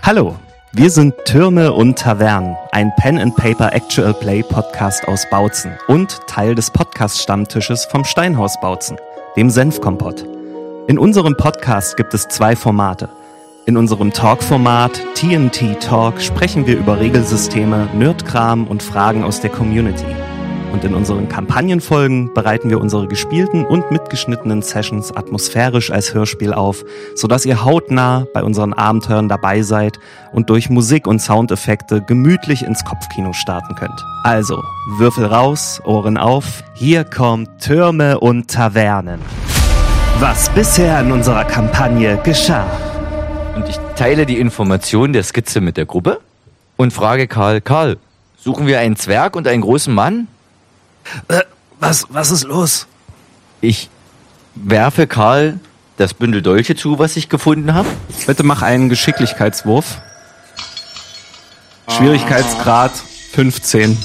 Hallo, wir sind Türme und Tavernen, ein Pen-and-Paper-Actual-Play-Podcast aus Bautzen und Teil des Podcast-Stammtisches vom Steinhaus Bautzen, dem Senfkompott. In unserem Podcast gibt es 2 Formate. In unserem Talk-Format TNT Talk sprechen wir über Regelsysteme, Nerdkram und Fragen aus der Community. Und in unseren Kampagnenfolgen bereiten wir unsere gespielten und mitgeschnittenen Sessions atmosphärisch als Hörspiel auf, sodass ihr hautnah bei unseren Abenteuern dabei seid und durch Musik und Soundeffekte gemütlich ins Kopfkino starten könnt. Also, Würfel raus, Ohren auf, hier kommt Türme und Tavernen. Was bisher in unserer Kampagne geschah. Und ich teile die Information der Skizze mit der Gruppe und frage Karl, suchen wir einen Zwerg und einen großen Mann? Was ist los? Ich werfe Karl das Bündel Dolche zu, was ich gefunden habe. Bitte mach einen Geschicklichkeitswurf. Schwierigkeitsgrad 15.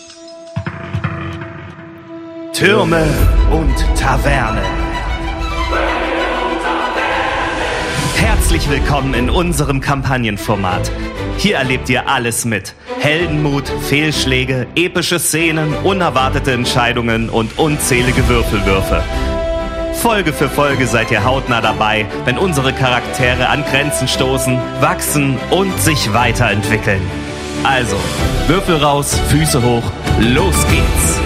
Türme und Taverne. Herzlich willkommen in unserem Kampagnenformat. Hier erlebt ihr alles mit. Heldenmut, Fehlschläge, epische Szenen, unerwartete Entscheidungen und unzählige Würfelwürfe. Folge für Folge seid ihr hautnah dabei, wenn unsere Charaktere an Grenzen stoßen, wachsen und sich weiterentwickeln. Also, Würfel raus, Füße hoch, los geht's!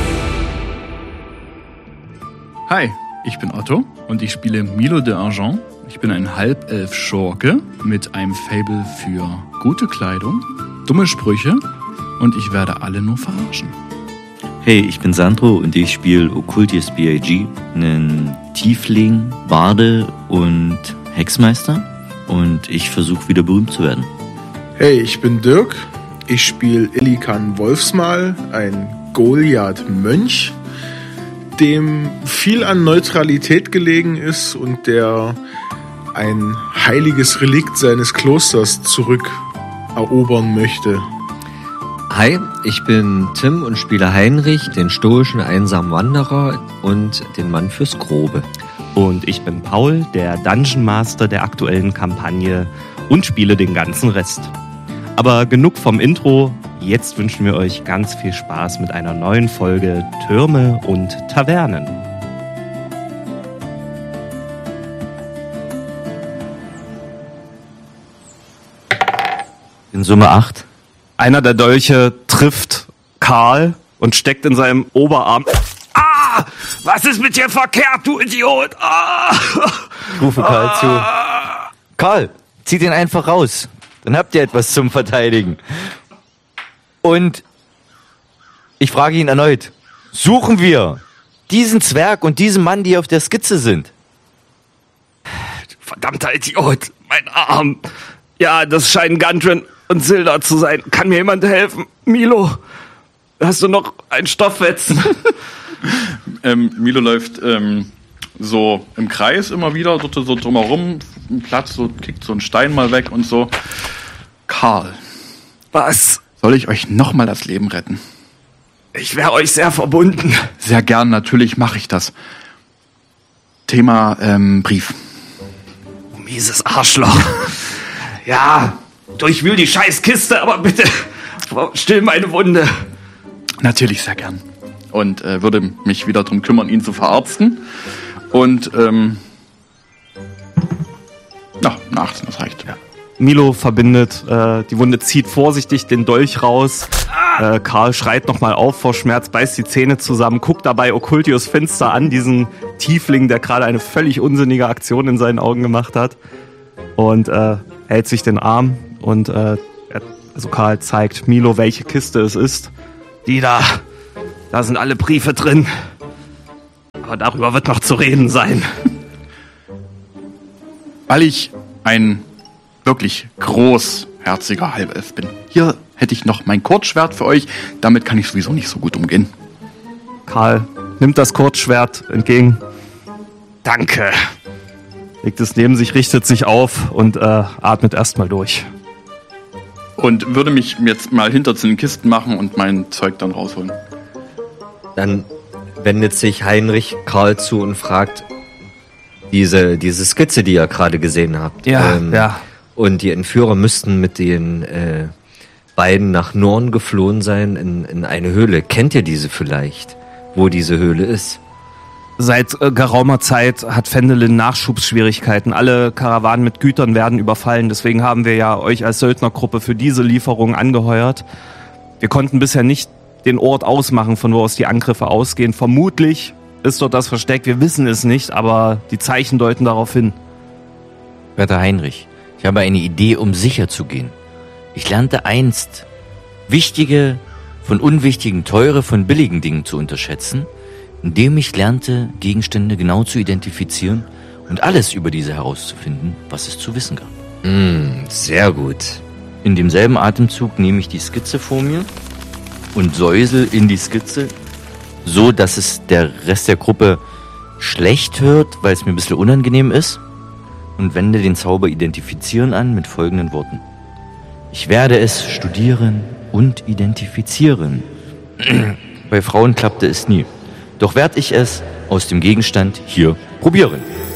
Hi, ich bin Otto und ich spiele Milo de Argent. Ich bin ein Halbelf-Schurke mit einem Faible für gute Kleidung, dumme Sprüche und ich werde alle nur verarschen. Hey, ich bin Sandro und ich spiele Occultius B.I.G., einen Tiefling, Barde und Hexmeister und ich versuche wieder berühmt zu werden. Hey, ich bin Dirk. Ich spiele Illikan Wolfsmal, ein Goliath-Mönch, dem viel an Neutralität gelegen ist und der ein heiliges Relikt seines Klosters zurückerobern möchte. Hi, ich bin Tim und spiele Heinrich, den stoischen einsamen Wanderer und den Mann fürs Grobe. Und ich bin Paul, der Dungeon Master der aktuellen Kampagne und spiele den ganzen Rest. Aber genug vom Intro, jetzt wünschen wir euch ganz viel Spaß mit einer neuen Folge Türme und Tavernen. In Summe 8. Einer der Dolche trifft Karl und steckt in seinem Oberarm. Ah! Was ist mit dir verkehrt, du Idiot? Ah! Ich rufe Karl zu. Karl, zieh den einfach raus. Dann habt ihr etwas zum Verteidigen. Und ich frage ihn erneut. Suchen wir diesen Zwerg und diesen Mann, die auf der Skizze sind? Verdammter Idiot, mein Arm. Ja, das scheinen Gundren und Silda zu sein. Kann mir jemand helfen? Milo, hast du noch einen Stofffetzen? Milo läuft so im Kreis immer wieder, so drumherum, Platz, so kickt so einen Stein mal weg und so. Karl. Was? Soll ich euch nochmal das Leben retten? Ich wäre euch sehr verbunden. Sehr gern, natürlich mache ich das. Thema Brief. Mieses Arschloch. Ja, durchwühl die Scheißkiste, aber bitte still meine Wunde. Natürlich, sehr gern. Und würde mich wieder drum kümmern, ihn zu verarzten. Und, nachts, das reicht. Ja. Milo verbindet, die Wunde zieht vorsichtig den Dolch raus. Karl schreit nochmal auf vor Schmerz, beißt die Zähne zusammen, guckt dabei Occultius finster an, diesen Tiefling, der gerade eine völlig unsinnige Aktion in seinen Augen gemacht hat. Und hält sich den Arm und also Karl zeigt Milo, welche Kiste es ist. Die da sind alle Briefe drin. Aber darüber wird noch zu reden sein. Weil ich ein wirklich großherziger Halbelf bin. Hier hätte ich noch mein Kurzschwert für euch. Damit kann ich sowieso nicht so gut umgehen. Karl nimmt das Kurzschwert entgegen. Danke. Legt es neben sich, richtet sich auf und atmet erstmal durch. Und würde mich jetzt mal hinter zu den Kisten machen und mein Zeug dann rausholen. Dann wendet sich Heinrich Karl zu und fragt, diese Skizze, die ihr gerade gesehen habt. Ja. Und die Entführer müssten mit den beiden nach Norn geflohen sein in eine Höhle. Kennt ihr diese vielleicht, wo diese Höhle ist? Seit geraumer Zeit hat Phendelin Nachschubsschwierigkeiten. Alle Karawanen mit Gütern werden überfallen. Deswegen haben wir ja euch als Söldnergruppe für diese Lieferung angeheuert. Wir konnten bisher nicht den Ort ausmachen, von wo aus die Angriffe ausgehen. Vermutlich ist dort das Versteck. Wir wissen es nicht, aber die Zeichen deuten darauf hin. Werter Heinrich, ich habe eine Idee, um sicher zu gehen. Ich lernte einst, wichtige von unwichtigen, teure von billigen Dingen zu unterschätzen, indem ich lernte, Gegenstände genau zu identifizieren und alles über diese herauszufinden, was es zu wissen gab. Sehr gut. In demselben Atemzug nehme ich die Skizze vor mir und säusel in die Skizze, so dass es der Rest der Gruppe schlecht hört, weil es mir ein bisschen unangenehm ist, und wende den Zauber Identifizieren an mit folgenden Worten. Ich werde es studieren und identifizieren. Bei Frauen klappte es nie. Doch werde ich es aus dem Gegenstand hier probieren.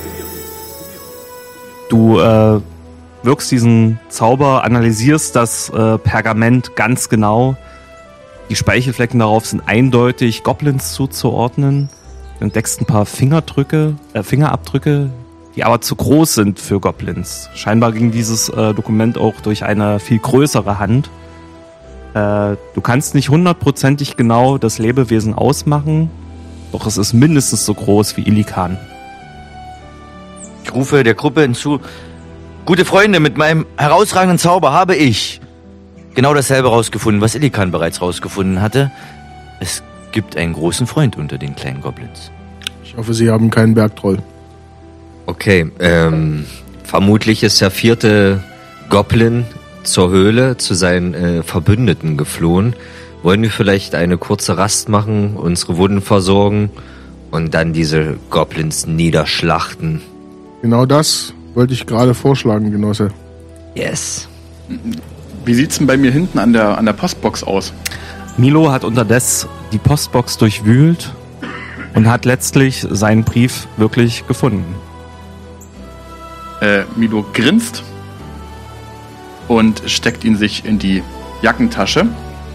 Du wirkst diesen Zauber, analysierst das Pergament ganz genau. Die Speichelflecken darauf sind eindeutig Goblins zuzuordnen. Du entdeckst ein paar Fingerabdrücke, die aber zu groß sind für Goblins. Scheinbar ging dieses Dokument auch durch eine viel größere Hand. Du kannst nicht hundertprozentig genau das Lebewesen ausmachen, doch es ist mindestens so groß wie Illikan. Ich rufe der Gruppe hinzu, gute Freunde, mit meinem herausragenden Zauber habe ich genau dasselbe rausgefunden, was Illikan bereits rausgefunden hatte. Es gibt einen großen Freund unter den kleinen Goblins. Ich hoffe, Sie haben keinen Bergtroll. Okay, vermutlich ist der 4. Goblin zur Höhle zu seinen Verbündeten geflohen. Wollen wir vielleicht eine kurze Rast machen, unsere Wunden versorgen und dann diese Goblins niederschlachten? Genau das wollte ich gerade vorschlagen, Genosse. Yes. Wie sieht's denn bei mir hinten an der Postbox aus? Milo hat unterdessen die Postbox durchwühlt und hat letztlich seinen Brief wirklich gefunden. Milo grinst und steckt ihn sich in die Jackentasche.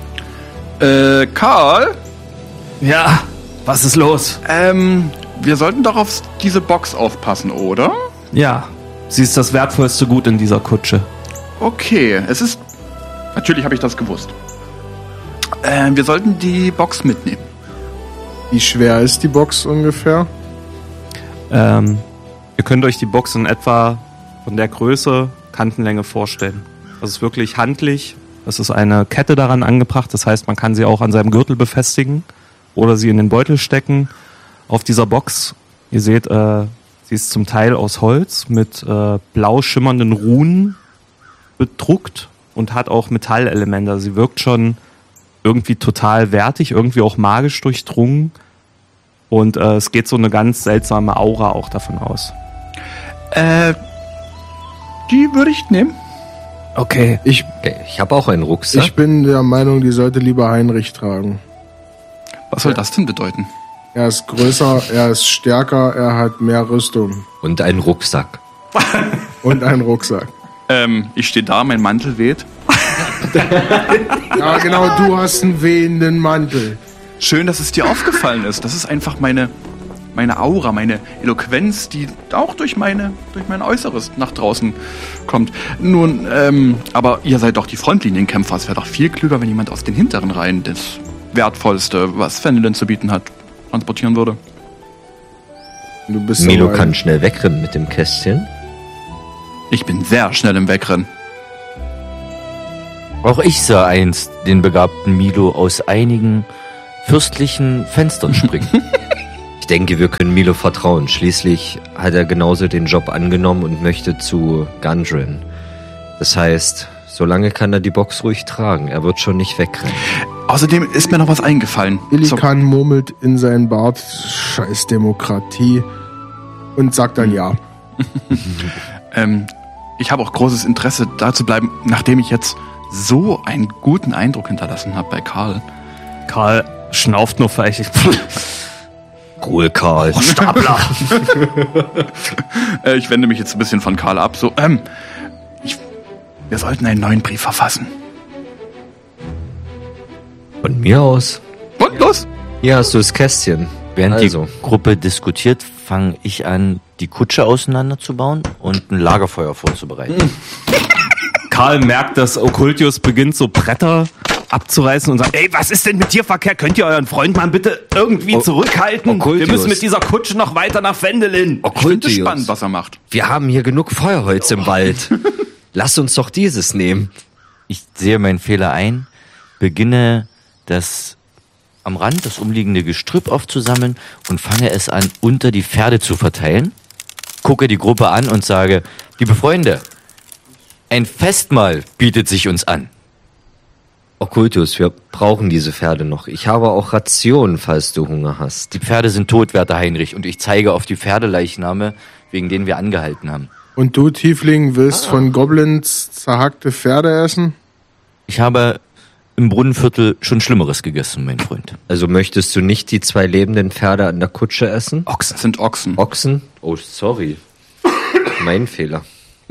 Karl? Ja, was ist los? Wir sollten doch auf diese Box aufpassen, oder? Ja, sie ist das wertvollste Gut in dieser Kutsche. Okay, natürlich habe ich das gewusst. Wir sollten die Box mitnehmen. Wie schwer ist die Box ungefähr? Ihr könnt euch die Box in etwa von der Größe, Kantenlänge vorstellen. Das ist wirklich handlich. Es ist eine Kette daran angebracht. Das heißt, man kann sie auch an seinem Gürtel befestigen oder sie in den Beutel stecken. Auf dieser Box, ihr seht, sie ist zum Teil aus Holz mit blau schimmernden Runen bedruckt und hat auch Metallelemente. Sie wirkt schon irgendwie total wertig, irgendwie auch magisch durchdrungen. Und es geht so eine ganz seltsame Aura auch davon aus. Die würde ich nehmen. Okay. Ich habe auch einen Rucksack. Ich bin der Meinung, die sollte lieber Heinrich tragen. Was soll das denn bedeuten? Er ist größer, er ist stärker, er hat mehr Rüstung. Und einen Rucksack. Und einen Rucksack. Ich stehe da, mein Mantel weht. Ja, genau, du hast einen wehenden Mantel. Schön, dass es dir aufgefallen ist. Das ist einfach meine Aura, meine Eloquenz, die auch durch mein Äußeres nach draußen kommt. Nun, aber ihr seid doch die Frontlinienkämpfer. Es wäre doch viel klüger, wenn jemand aus den hinteren Reihen das Wertvollste, was Phendelin zu bieten hat, transportieren würde. Du bist Milo so kann schnell wegrennen mit dem Kästchen. Ich bin sehr schnell im Wegrennen. Auch ich sah einst den begabten Milo aus einigen fürstlichen Fenstern springen. Ich denke, wir können Milo vertrauen. Schließlich hat er genauso den Job angenommen und möchte zu Gundren. Das heißt, solange kann er die Box ruhig tragen. Er wird schon nicht wegrennen. Außerdem ist mir noch was eingefallen. Illikan murmelt in seinen Bart, scheiß Demokratie, und sagt dann ja. Ich habe auch großes Interesse, da zu bleiben, nachdem ich jetzt so einen guten Eindruck hinterlassen habe bei Karl. Karl schnauft nur verächtlich. Cool, Karl. Ich wende mich jetzt ein bisschen von Karl ab. So, Wir sollten einen neuen Brief verfassen. Von mir aus. Und los! Hier hast du das Kästchen. Während Also. die Gruppe diskutiert, fange ich an, die Kutsche auseinanderzubauen und ein Lagerfeuer vorzubereiten. Karl merkt, dass Okkultius beginnt, so Bretter abzureißen und sagt, ey, was ist denn mit dir verkehrt? Könnt ihr euren Freund mal bitte irgendwie zurückhalten? Okkultius. Wir müssen mit dieser Kutsche noch weiter nach Wendelin. Ich finde es Okkultius. spannend, was er macht. Wir haben hier genug Feuerholz im Wald. Lass uns doch dieses nehmen. Ich sehe meinen Fehler ein, beginne das am Rand das umliegende Gestrüpp aufzusammeln und fange es an, unter die Pferde zu verteilen, gucke die Gruppe an und sage, liebe Freunde, ein Festmahl bietet sich uns an. Okkultius, wir brauchen diese Pferde noch. Ich habe auch Rationen, falls du Hunger hast. Die Pferde sind tot, werter Heinrich, und ich zeige auf die Pferdeleichname, wegen denen wir angehalten haben. Und du, Tiefling, willst von Goblins zerhackte Pferde essen? Ich habe im Brunnenviertel schon Schlimmeres gegessen, mein Freund. Also möchtest du nicht die 2 lebenden Pferde an der Kutsche essen? Ochsen. Das sind Ochsen. Ochsen? Oh, sorry. Mein Fehler.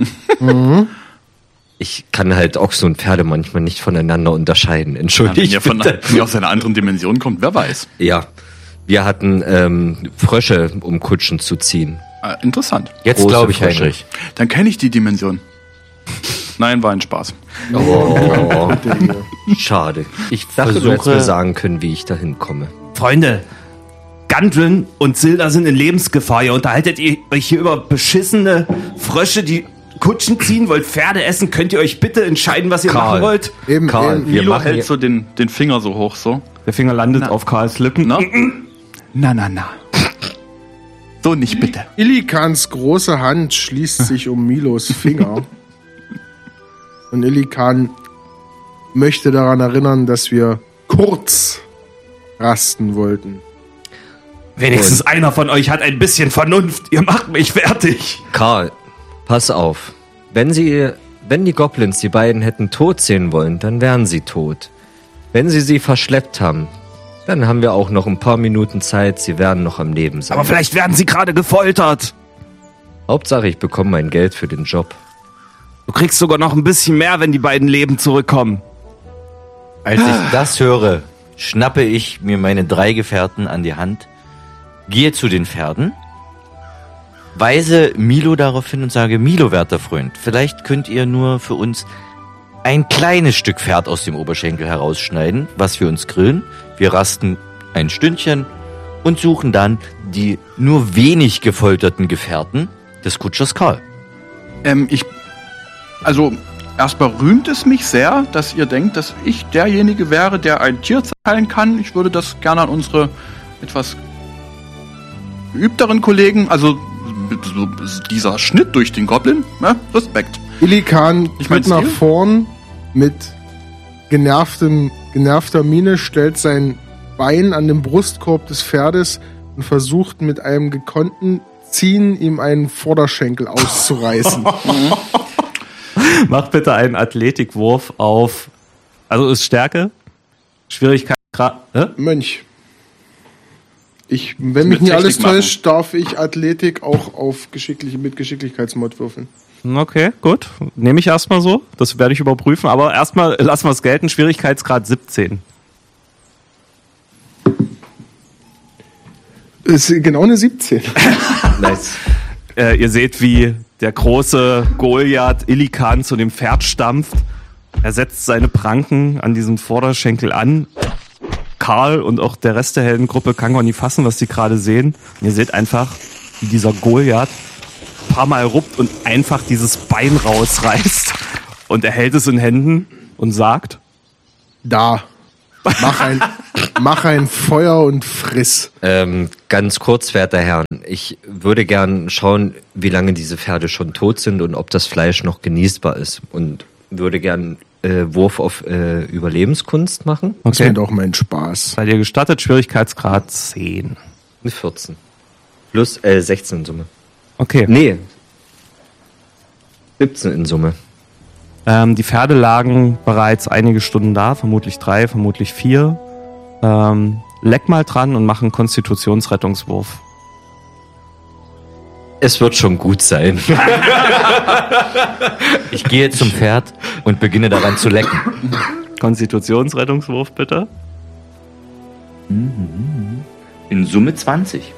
Ich kann halt Ochsen und Pferde manchmal nicht voneinander unterscheiden. Ja, Entschuldigt wenn bitte. ihr aus einer anderen Dimension kommt, wer weiß. Ja, wir hatten Frösche, um Kutschen zu ziehen. Interessant. Jetzt Große glaube ich, Frösche. Heinrich. Dann kenne ich die Dimension. Nein, war ein Spaß. Oh, Bitte hier. schade. Ich Ich dachte, du hättest mir versuche, sagen können, wie ich da hinkomme. Freunde, Gandrin und Silda sind in Lebensgefahr. Ihr unterhaltet euch hier über beschissene Frösche, die Kutschen ziehen, wollt Pferde essen. Könnt ihr euch bitte entscheiden, was ihr Karl. machen wollt? Eben, Karl, eben. wir Milo machen hält hier- so den Finger so hoch, so. Der Finger landet auf Karls Lippen. Na. So nicht bitte. Illikans große Hand schließt sich um Milos Finger. Und Illikan möchte daran erinnern, dass wir kurz rasten wollten. Wenigstens einer von euch hat ein bisschen Vernunft. Ihr macht mich fertig. Karl, pass auf. Wenn die Goblins die beiden hätten tot sehen wollen, dann wären sie tot. Wenn sie verschleppt haben, dann haben wir auch noch ein paar Minuten Zeit. Sie werden noch am Leben sein. Aber vielleicht werden sie gerade gefoltert. Hauptsache, ich bekomme mein Geld für den Job. Du kriegst sogar noch ein bisschen mehr, wenn die beiden Leben zurückkommen. als ich das höre, schnappe ich mir meine 3 Gefährten an die Hand, gehe zu den Pferden, weise Milo darauf hin und sage, Milo, werter Freund, vielleicht könnt ihr nur für uns ein kleines Stück Pferd aus dem Oberschenkel herausschneiden, was wir uns grillen. Wir rasten ein Stündchen und suchen dann die nur wenig gefolterten Gefährten des Kutschers Karl. Erstmal rühmt es mich sehr, dass ihr denkt, dass ich derjenige wäre, der ein Tier zerteilen kann. Ich würde das gerne an unsere etwas geübteren Kollegen, also so dieser Schnitt durch den Goblin, ne? Respekt. Illikan Ich tritt mein's nach dir? vorn mit genervter Miene, stellt sein Bein an den Brustkorb des Pferdes und versucht mit einem gekonnten Ziehen ihm einen Vorderschenkel auszureißen. Mach bitte einen Athletikwurf auf. Also ist Stärke, Schwierigkeitsgrad. Mönch. Wenn mich Mit nicht alles Technik machen. täuscht, darf ich Athletik auch auf mit Geschicklichkeitsmod würfeln. Okay, gut. Nehme ich erstmal so. Das werde ich überprüfen. Aber erstmal lassen wir es gelten. Schwierigkeitsgrad 17. Ist genau eine 17. Nice. Ihr seht, wie der große Goliath Illikan zu dem Pferd stampft. Er setzt seine Pranken an diesem Vorderschenkel an. Karl und auch der Rest der Heldengruppe kann gar nicht fassen, was sie gerade sehen. Und ihr seht einfach, wie dieser Goliath ein paar Mal ruppt und einfach dieses Bein rausreißt. Und er hält es in Händen und sagt, Da. Mach ein Feuer und friss. Ganz kurz, werter Herr, ich würde gern schauen, wie lange diese Pferde schon tot sind und ob das Fleisch noch genießbar ist. Und würde gern Wurf auf Überlebenskunst machen. Das wäre doch mein Spaß. seid ihr gestattet, Schwierigkeitsgrad 10. Eine 14. Plus 16 in Summe. Okay. Nee. 17 in Summe. Die Pferde lagen bereits einige Stunden da, vermutlich 3, vermutlich 4. Leck mal dran und mach einen Konstitutionsrettungswurf. Es wird schon gut sein. Ich gehe zum Pferd, und beginne daran zu lecken. Konstitutionsrettungswurf bitte. In Summe 20.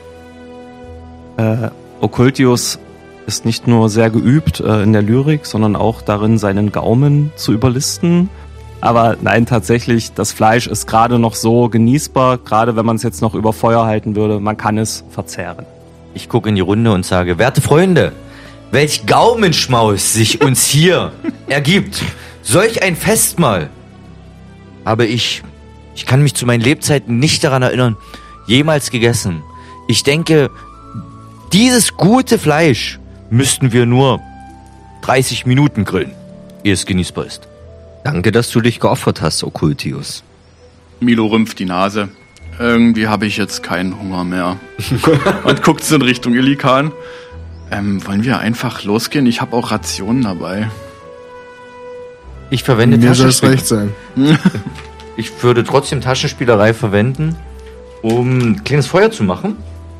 Occultius ist nicht nur sehr geübt in der Lyrik, sondern auch darin, seinen Gaumen zu überlisten. Aber nein, tatsächlich, das Fleisch ist gerade noch so genießbar, gerade wenn man es jetzt noch über Feuer halten würde, man kann es verzehren. Ich gucke in die Runde und sage, werte Freunde, welch Gaumenschmaus sich uns hier ergibt. Solch ein Festmahl habe ich kann mich zu meinen Lebzeiten nicht daran erinnern, jemals gegessen. Ich denke, dieses gute Fleisch müssten wir nur 30 Minuten grillen, ehe es genießbar ist. Danke, dass du dich geopfert hast, Occultius. Milo rümpft die Nase. Irgendwie habe ich jetzt keinen Hunger mehr. Und guckt so in Richtung Illikan. Wollen wir einfach losgehen? Ich habe auch Rationen dabei. Ich verwende Mir soll es Taschenspielerei. recht sein. Ich würde trotzdem Taschenspielerei verwenden, um ein kleines Feuer zu machen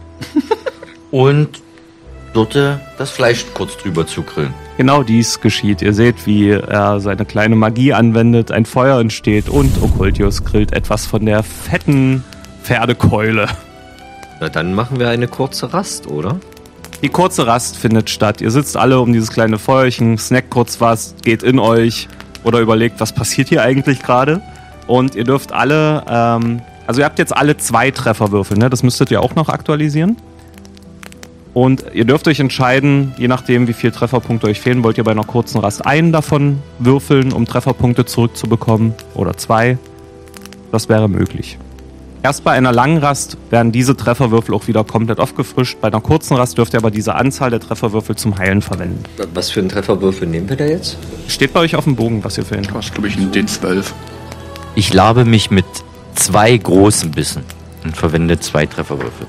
und dort das Fleisch kurz drüber zu grillen. Genau dies geschieht. Ihr seht, wie er seine kleine Magie anwendet, ein Feuer entsteht und Occultius grillt etwas von der fetten Pferdekeule. Na, dann machen wir eine kurze Rast, oder? Die kurze Rast findet statt. Ihr sitzt alle um dieses kleine Feuerchen, snackt kurz was, geht in euch oder überlegt, was passiert hier eigentlich gerade. Und ihr dürft alle, also ihr habt jetzt alle 2 Trefferwürfel, ne? Das müsstet ihr auch noch aktualisieren. Und ihr dürft euch entscheiden, je nachdem, wie viele Trefferpunkte euch fehlen, wollt ihr bei einer kurzen Rast einen davon würfeln, um Trefferpunkte zurückzubekommen, oder 2. Das wäre möglich. Erst bei einer langen Rast werden diese Trefferwürfel auch wieder komplett aufgefrischt. Bei einer kurzen Rast dürft ihr aber diese Anzahl der Trefferwürfel zum Heilen verwenden. Was für einen Trefferwürfel nehmen wir da jetzt? Steht bei euch auf dem Bogen, was ihr für ihn habt. Das ist, glaube ich, ein D12. Ich labe mich mit 2 großen Bissen und verwende 2 Trefferwürfel.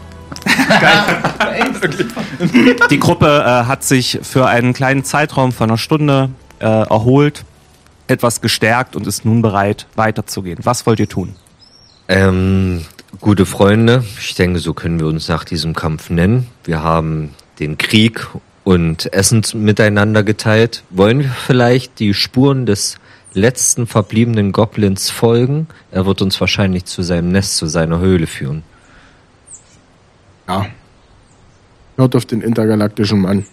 Die Gruppe hat sich für einen kleinen Zeitraum von einer Stunde erholt, etwas gestärkt und ist nun bereit, weiterzugehen. Was wollt ihr tun? Gute Freunde, ich denke, so können wir uns nach diesem Kampf nennen. Wir haben den Krieg und Essen miteinander geteilt. Wollen wir vielleicht die Spuren des letzten verbliebenen Goblins folgen? Er wird uns wahrscheinlich zu seinem Nest, zu seiner Höhle führen. Ja. Hört auf den intergalaktischen Mann.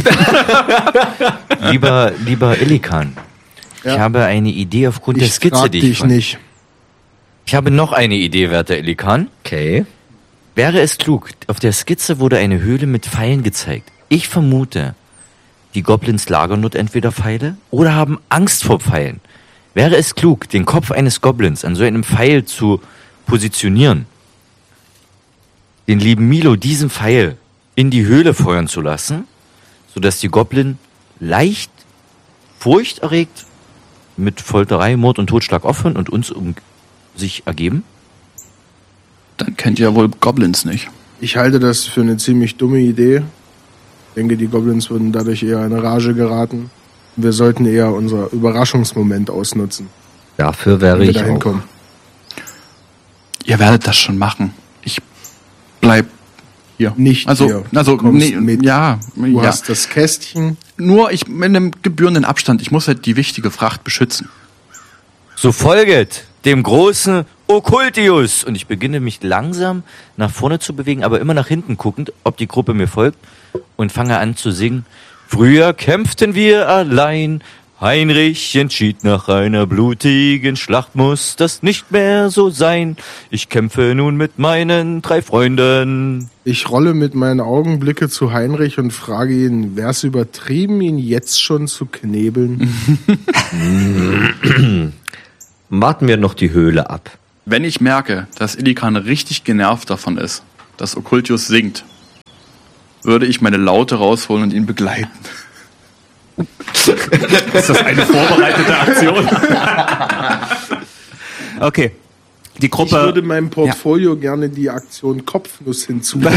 Lieber Illikan, Ja. ich habe eine Idee aufgrund der Ich Skizze, frag die dich nicht. Ich habe noch eine Idee, werter Illikan. Okay. Wäre es klug, auf der Skizze wurde eine Höhle mit Pfeilen gezeigt. Ich vermute, die Goblins lagern dort entweder Pfeile oder haben Angst vor Pfeilen. Wäre es klug, den Kopf eines Goblins an so einem Pfeil zu positionieren, den lieben Milo diesen Pfeil in die Höhle feuern zu lassen, sodass die Goblin leicht furchterregt mit Folterei, Mord und Totschlag aufhören und uns um sich ergeben? Dann kennt ihr ja wohl Goblins nicht. Ich halte das für eine ziemlich dumme Idee. Ich denke, die Goblins würden dadurch eher in Rage geraten. Wir sollten eher unser Überraschungsmoment ausnutzen, Dafür wäre wenn wir ich da auch. hinkommen. Ihr werdet das schon machen. Ich bleib hier. Nicht also, hier. Also, Du kommst nee, mit. ja. Du ja. hast das Kästchen. Nur ich mit einem gebührenden Abstand. Ich muss halt die wichtige Fracht beschützen. So folget dem großen Occultius. Und ich beginne mich langsam nach vorne zu bewegen, aber immer nach hinten guckend, ob die Gruppe mir folgt, und fange an zu singen. Früher kämpften wir allein, Heinrich entschied nach einer blutigen Schlacht, muss das nicht mehr so sein. Ich kämpfe nun mit meinen 3 Freunden. Ich rolle mit meinen Augen, blicke zu Heinrich und frage ihn, wär's übertrieben, ihn jetzt schon zu knebeln? Warten wir noch die Höhle ab. Wenn ich merke, dass Illikan richtig genervt davon ist, dass Occultius singt, würde ich meine Laute rausholen und ihn begleiten. Ist das eine vorbereitete Aktion? Okay. Die Ich Gruppe. würde meinem Portfolio gerne die Aktion Kopfnuss hinzufügen.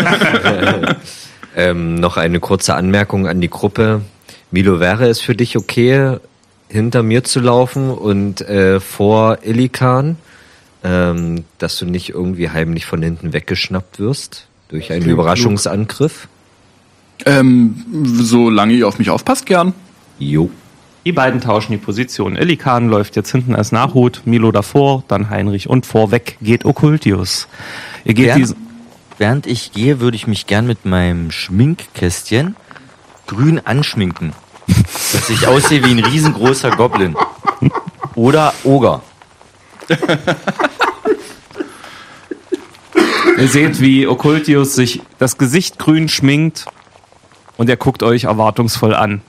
Noch eine kurze Anmerkung an die Gruppe. Milo, wäre es für dich okay, hinter mir zu laufen und vor Illikan, dass du nicht irgendwie heimlich von hinten weggeschnappt wirst durch einen Klingt Überraschungsangriff? Solange ihr auf mich aufpasst, gern. Jo. Die beiden tauschen die Position. Illikan läuft jetzt hinten als Nachhut, Milo davor, dann Heinrich und vorweg geht Okkultius. Ihr geht Während ich gehe, würde ich mich gern mit meinem Schminkkästchen grün anschminken. Dass ich aussehe wie ein riesengroßer Goblin. Oder Oger. Ihr seht, wie Okkultius sich das Gesicht grün schminkt und er guckt euch erwartungsvoll an.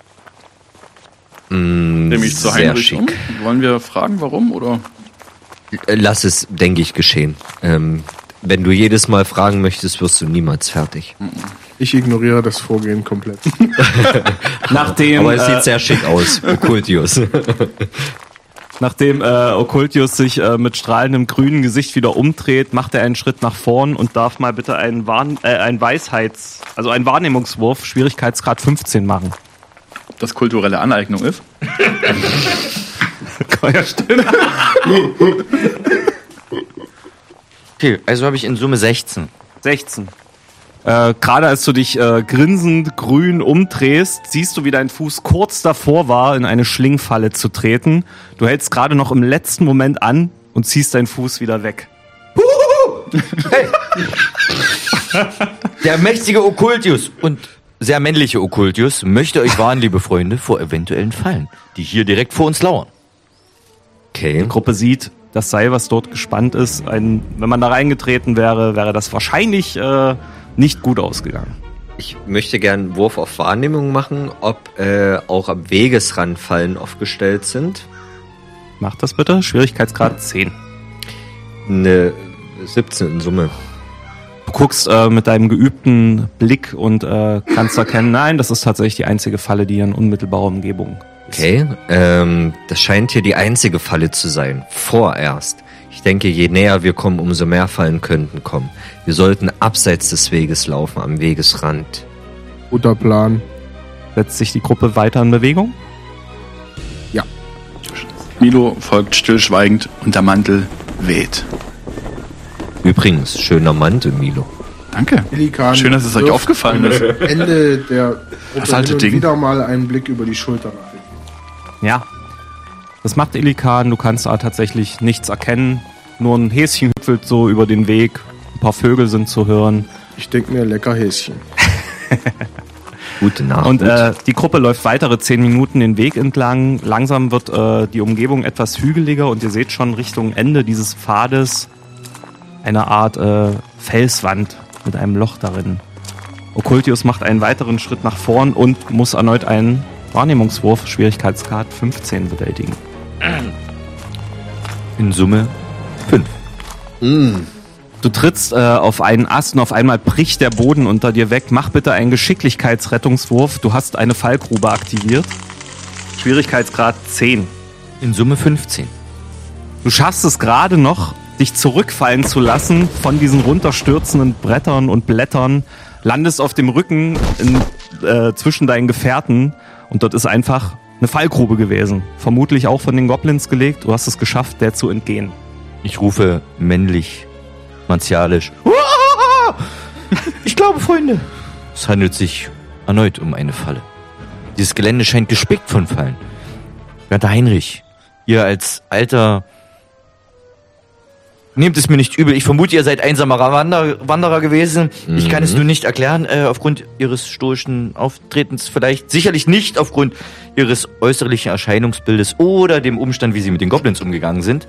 Nämlich zu sehr Heinrich schick. um. Wollen wir fragen, warum? Oder? Lass es, denke ich, geschehen. Wenn du jedes Mal fragen möchtest, wirst du niemals fertig. Ich ignoriere das Vorgehen komplett. Nachdem, Aber es sieht sehr schick aus, Okkultius. Nachdem Okkultius sich mit strahlendem grünen Gesicht wieder umdreht, macht er einen Schritt nach vorn und darf mal bitte einen Wahrnehmungswurf, Schwierigkeitsgrad 15 machen. Ob das kulturelle Aneignung ist? Ja, stimmt. Okay, also habe ich in Summe 16. 16. Gerade als du dich grinsend grün umdrehst, siehst du, wie dein Fuß kurz davor war, in eine Schlingfalle zu treten. Du hältst gerade noch im letzten Moment an und ziehst deinen Fuß wieder weg. Hey. Der mächtige Okkultius und sehr männliche Okkultius möchte euch warnen, liebe Freunde, vor eventuellen Fallen, die hier direkt vor uns lauern. Okay. Die Gruppe sieht das Seil, was dort gespannt ist. Wenn man da reingetreten wäre, wäre das wahrscheinlich nicht gut ausgegangen. Ich möchte gern einen Wurf auf Wahrnehmung machen, ob auch am Wegesrand Fallen aufgestellt sind. Mach das bitte. Schwierigkeitsgrad 10. Eine 17 in Summe. Du guckst mit deinem geübten Blick und kannst erkennen, nein, das ist tatsächlich die einzige Falle, die hier in unmittelbarer Umgebung ist. Okay, das scheint hier die einzige Falle zu sein. Vorerst. Ich denke, je näher wir kommen, umso mehr Fallen könnten kommen. Wir sollten abseits des Weges laufen, am Wegesrand. Guter Plan. Setzt sich die Gruppe weiter in Bewegung? Milo folgt stillschweigend und der Mantel weht. Übrigens, schöner Mantel, Milo. Danke. Illikan Schön, dass es euch wirft aufgefallen ist. Ende der Das Gruppe alte hin und Ding. wieder mal einen Blick über die Schulter nach hinten. Ja. Das macht Illikan. Du kannst da tatsächlich nichts erkennen. Nur ein Häschen hüpfelt so über den Weg. Ein paar Vögel sind zu hören. Ich denke mir, lecker Häschen. Gute Nacht. Und die Gruppe läuft weitere 10 Minuten den Weg entlang. Langsam wird die Umgebung etwas hügeliger und ihr seht schon Richtung Ende dieses Pfades eine Art Felswand mit einem Loch darin. Okkultius macht einen weiteren Schritt nach vorn und muss erneut einen Wahrnehmungswurf, Schwierigkeitsgrad 15, bewältigen. In Summe 5. Du trittst auf einen Ast und auf einmal bricht der Boden unter dir weg. Mach bitte einen Geschicklichkeitsrettungswurf. Du hast eine Fallgrube aktiviert. Schwierigkeitsgrad 10. In Summe 15. Du schaffst es gerade noch, dich zurückfallen zu lassen von diesen runterstürzenden Brettern und Blättern. Landest auf dem Rücken zwischen deinen Gefährten und dort ist einfach eine Fallgrube gewesen. Vermutlich auch von den Goblins gelegt. Du hast es geschafft, der zu entgehen. Ich rufe männlich, martialisch. Ich glaube, Freunde, es handelt sich erneut um eine Falle. Dieses Gelände scheint gespickt von Fallen. Werter Heinrich, ihr als alter... Nehmt es mir nicht übel, ich vermute, ihr seid einsamer Wanderer gewesen. Ich kann es nur nicht erklären, aufgrund ihres stoischen Auftretens, vielleicht sicherlich nicht aufgrund ihres äußerlichen Erscheinungsbildes oder dem Umstand, wie sie mit den Goblins umgegangen sind.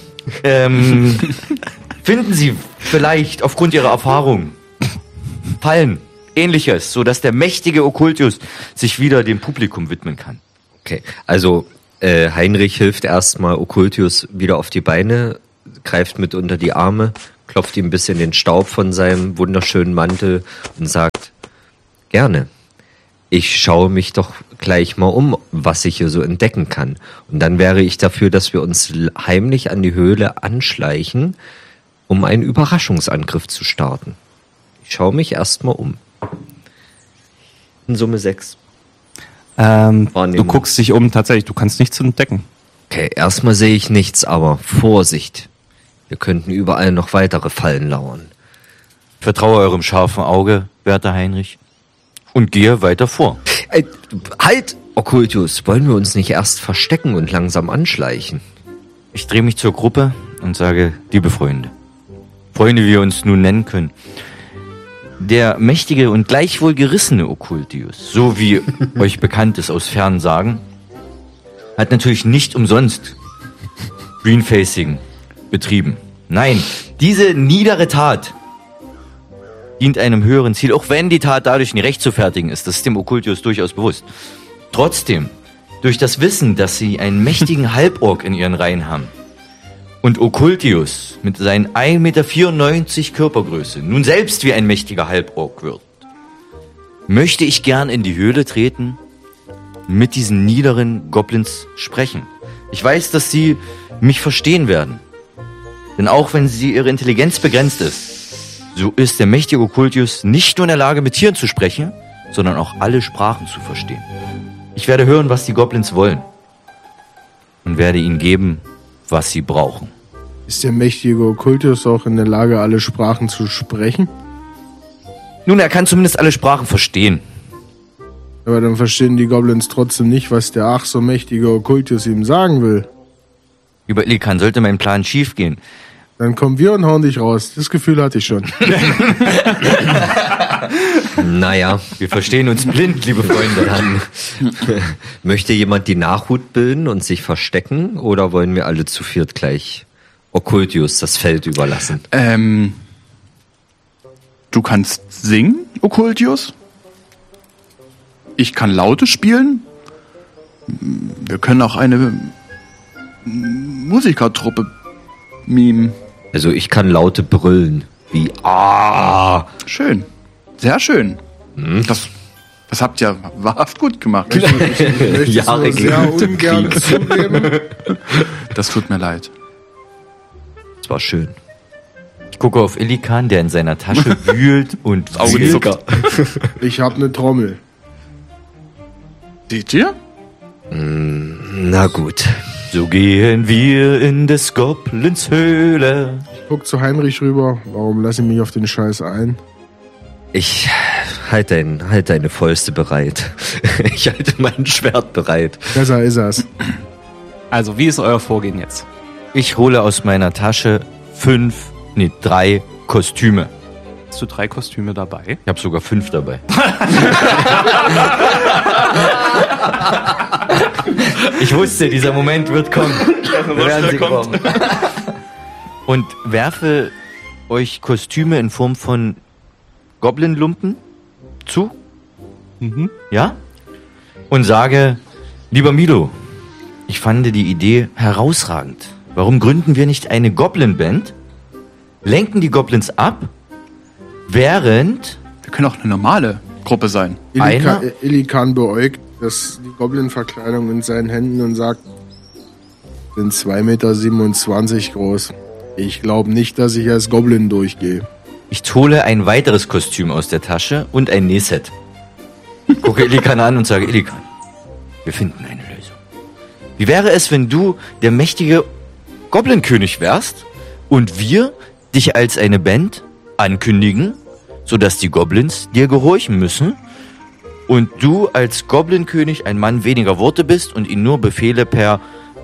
Finden Sie vielleicht aufgrund Ihrer Erfahrung Fallen, Ähnliches, sodass der mächtige Okkultius sich wieder dem Publikum widmen kann. Okay, also Heinrich hilft erstmal Okkultius wieder auf die Beine, greift mit unter die Arme, klopft ihm ein bisschen den Staub von seinem wunderschönen Mantel und sagt, gerne. Ich schaue mich doch gleich mal um, was ich hier so entdecken kann. Und dann wäre ich dafür, dass wir uns heimlich an die Höhle anschleichen, um einen Überraschungsangriff zu starten. Ich schaue mich erstmal um. In Summe 6. Du guckst dich um, tatsächlich, du kannst nichts entdecken. Okay, erstmal sehe ich nichts, aber Vorsicht. Wir könnten überall noch weitere Fallen lauern. Vertraue eurem scharfen Auge, werter Heinrich, und gehe weiter vor. Halt! Okkultius, wollen wir uns nicht erst verstecken und langsam anschleichen? Ich drehe mich zur Gruppe und sage, liebe Freunde, wie wir uns nun nennen können, der mächtige und gleichwohl gerissene Okkultius, so wie euch bekannt ist aus Fernsagen, hat natürlich nicht umsonst Greenfacing betrieben. Nein, diese niedere Tat dient einem höheren Ziel, auch wenn die Tat dadurch nicht rechtfertigen ist. Das ist dem Okkultius durchaus bewusst. Trotzdem, durch das Wissen, dass sie einen mächtigen Halborg in ihren Reihen haben und Okkultius mit seinen 1,94 Meter Körpergröße nun selbst wie ein mächtiger Halborg wird, möchte ich gern in die Höhle treten, mit diesen niederen Goblins sprechen. Ich weiß, dass sie mich verstehen werden. Denn auch wenn ihre Intelligenz begrenzt ist, so ist der mächtige Okkultius nicht nur in der Lage, mit Tieren zu sprechen, sondern auch alle Sprachen zu verstehen. Ich werde hören, was die Goblins wollen und werde ihnen geben, was sie brauchen. Ist der mächtige Okkultius auch in der Lage, alle Sprachen zu sprechen? Nun, er kann zumindest alle Sprachen verstehen. Aber dann verstehen die Goblins trotzdem nicht, was der ach so mächtige Okkultius ihm sagen will. Über Illikan sollte mein Plan schief gehen. Dann kommen wir und hauen dich raus. Das Gefühl hatte ich schon. Naja, Wir verstehen uns blind, liebe Freunde. dann möchte jemand die Nachhut bilden und sich verstecken oder wollen wir alle zu viert gleich Okkultius das Feld überlassen? Du kannst singen, Okkultius. Ich kann Laute spielen. Wir können auch eine Musikertruppe mimen. Also ich kann Laute brüllen, wie Schön. Sehr schön. Das habt ihr wahrhaft gut gemacht. Ich möchte es Jahre nur sehr geübte ungern Krieg. zugeben. Das tut mir leid. Das war schön. Ich gucke auf Illikan, der in seiner Tasche wühlt und Auge wühlt. zuckt. Ich habe eine Trommel. Seht ihr? Na gut. So gehen wir in des Goblins Höhle. Ich guck zu Heinrich rüber. Warum lasse ich mich auf den Scheiß ein? Ich halte deine Fäuste bereit. Ich halte mein Schwert bereit. Besser ist es. Also, wie ist euer Vorgehen jetzt? Ich hole aus meiner Tasche 3 Kostüme. Hast du 3 Kostüme dabei? Ich habe sogar 5 dabei. Ich wusste, dieser Moment wird kommen. Wir werden sie kommen. Und werfe euch Kostüme in Form von Goblin-Lumpen zu. Ja? Und sage, lieber Milo, ich fand die Idee herausragend. Warum gründen wir nicht eine Goblin-Band? Lenken die Goblins ab, während Wir können auch eine normale Gruppe sein. Illikan beäugt die Goblin-Verkleidung in seinen Händen und sagt, sind 2,27 Meter groß. Ich glaube nicht, dass ich als Goblin durchgehe. ich hole ein weiteres Kostüm aus der Tasche und ein Nähset. Gucke Illikan an und sage, Illikan, wir finden eine Lösung. Wie wäre es, wenn du der mächtige Goblin-König wärst und wir dich als eine Band ankündigen, sodass die Goblins dir gehorchen müssen und du als Goblin-König ein Mann weniger Worte bist und ihnen nur Befehle per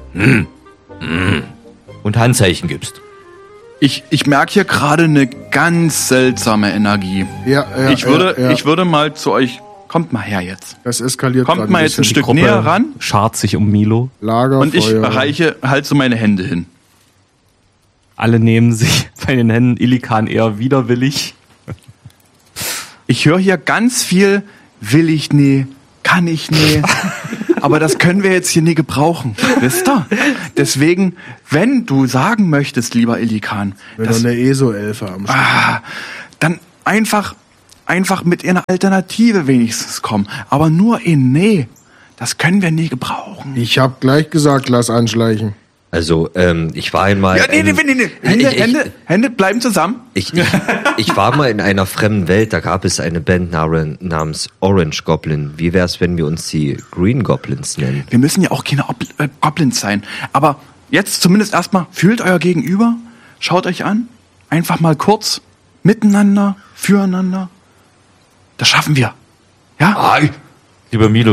und Handzeichen gibst. Ich merke hier gerade eine ganz seltsame Energie. Ich würde mal zu euch... Kommt mal her jetzt. Das eskaliert Kommt gerade mal jetzt ein bisschen. Stück näher ran Schart sich um Milo. Lagerfeuer. und ich reiche halt so meine Hände hin. Alle nehmen sich bei den Händen, Illikan eher widerwillig. Ich höre hier ganz viel, will ich nie, kann ich nie. Aber das können wir jetzt hier nie gebrauchen, wisst ihr? Deswegen, wenn du sagen möchtest, lieber Illikan, Wenn noch eine ESO-Elfe am Start. dann einfach mit einer Alternative wenigstens kommen. Aber nur in nee, das können wir nie gebrauchen. Ich habe gleich gesagt, lass anschleichen. Also, ich war einmal... Ja, nee. Hände bleiben zusammen. Ich war mal in einer fremden Welt, da gab es eine Band namens Orange Goblin. Wie wär's, wenn wir uns die Green Goblins nennen? Wir müssen ja auch keine Goblins sein. Aber jetzt zumindest erstmal, fühlt euer Gegenüber, schaut euch an, einfach mal kurz, miteinander, füreinander. Das schaffen wir. Ja? Lieber Milo, ich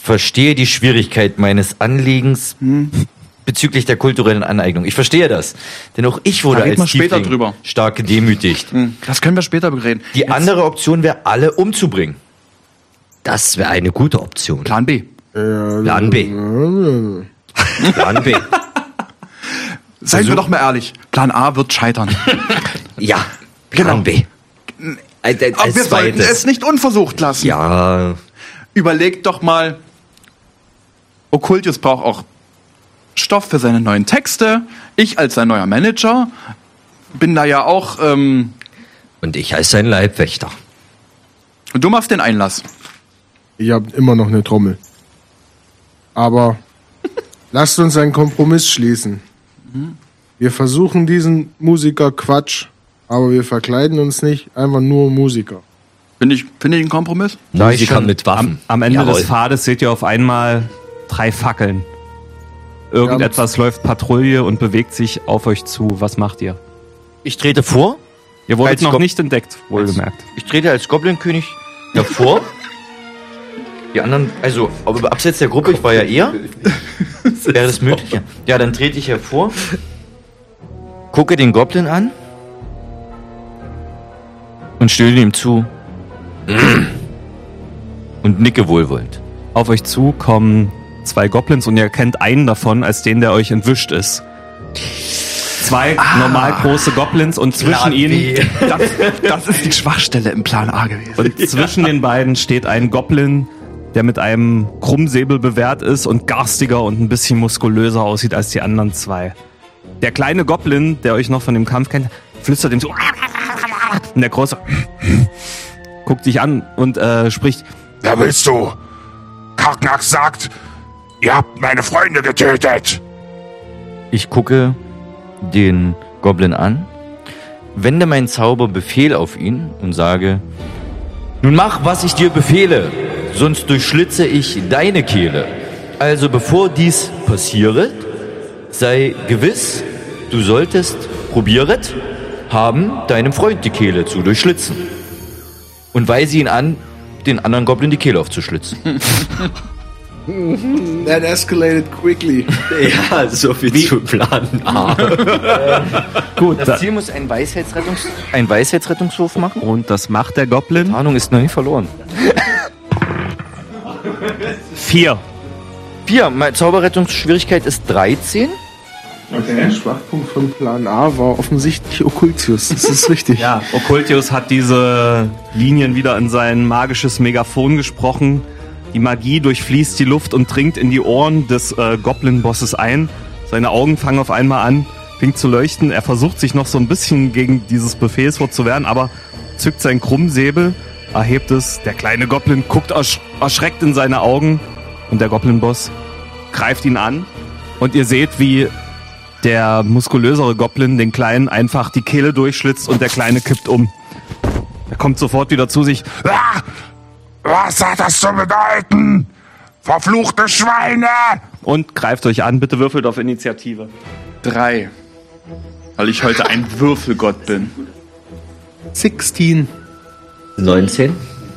verstehe die Schwierigkeit meines Anliegens bezüglich der kulturellen Aneignung. Ich verstehe das. Denn auch ich wurde Da reden wir als später Tiefling drüber. stark gedemütigt. Das können wir später bereden. Die andere Option wäre, alle umzubringen. Das wäre eine gute Option. Plan B. Plan B. Plan B. Seien wir doch mal ehrlich. Plan A wird scheitern. Ja, Plan B. Aber wir sollten es nicht unversucht lassen. Ja, Überlegt doch mal, Occultius braucht auch Stoff für seine neuen Texte. Ich als sein neuer Manager bin da ja auch... und ich als sein Leibwächter. Und du machst den Einlass. Ich habe immer noch eine Trommel. Aber lasst uns einen Kompromiss schließen. Wir versuchen diesen Musiker Quatsch, aber wir verkleiden uns nicht, einfach nur Musiker. Finde ich einen Kompromiss? Musiker mit Waffen. Am Ende Jawohl. des Pfades seht ihr auf einmal 3 Fackeln. Irgendetwas läuft Patrouille und bewegt sich auf euch zu. Was macht ihr? Ich trete vor. Ihr wurdet Als noch Gop- nicht entdeckt, wohlgemerkt. Ich trete als Goblin-König hervor. Die anderen, also, aber abseits der Gruppe, ich war ja eher. Wäre das möglich? Ja, dann trete ich hervor. Gucke den Goblin an. Und stöhne ihm zu. Und nicke wohlwollend. Auf euch zu kommen 2 Goblins und ihr erkennt einen davon als den, der euch entwischt ist. 2 normal große Goblins und zwischen ihnen Das ist die Schwachstelle im Plan A gewesen. und zwischen den beiden steht ein Goblin, der mit einem Krummsäbel bewehrt ist und garstiger und ein bisschen muskulöser aussieht als die anderen 2. Der kleine Goblin, der euch noch von dem Kampf kennt, flüstert ihm so. Und der Große guckt dich an und spricht. Wer bist du? Karknax sagt, ihr habt meine Freunde getötet. Ich gucke den Goblin an, wende meinen Zauberbefehl auf ihn und sage: Nun mach, was ich dir befehle, sonst durchschlitze ich deine Kehle. Also bevor dies passieret, sei gewiss, du solltest probieret haben, deinem Freund die Kehle zu durchschlitzen. Und weise ihn an, den anderen Goblin die Kehle aufzuschlitzen. That escalated quickly. Ja, so viel zu Plan A. Gut, Das Ziel muss ein Weisheitsrettungswurf machen. und das macht der Goblin. Ahnung ist noch nicht verloren. 4. 4. Meine Zauberrettungsschwierigkeit ist 13. Der Schwachpunkt von Plan A war offensichtlich Occultius. Das ist richtig. Ja, Occultius hat diese Linien wieder in sein magisches Megafon gesprochen. Die Magie durchfließt die Luft und dringt in die Ohren des Goblin-Bosses ein. Seine Augen fangen auf einmal an, pink zu leuchten. Er versucht sich noch so ein bisschen gegen dieses Befehlswort zu wehren, aber zückt seinen Krummsäbel, erhebt es. Der kleine Goblin guckt erschreckt in seine Augen und der Goblin-Boss greift ihn an. Und ihr seht, wie der muskulösere Goblin den Kleinen einfach die Kehle durchschlitzt und der Kleine kippt um. Er kommt sofort wieder zu sich. Ah, was hat das zu bedeuten? Verfluchte Schweine! Und greift euch an. Bitte würfelt auf Initiative. 3. Weil ich heute ein Würfelgott bin. 16. 19.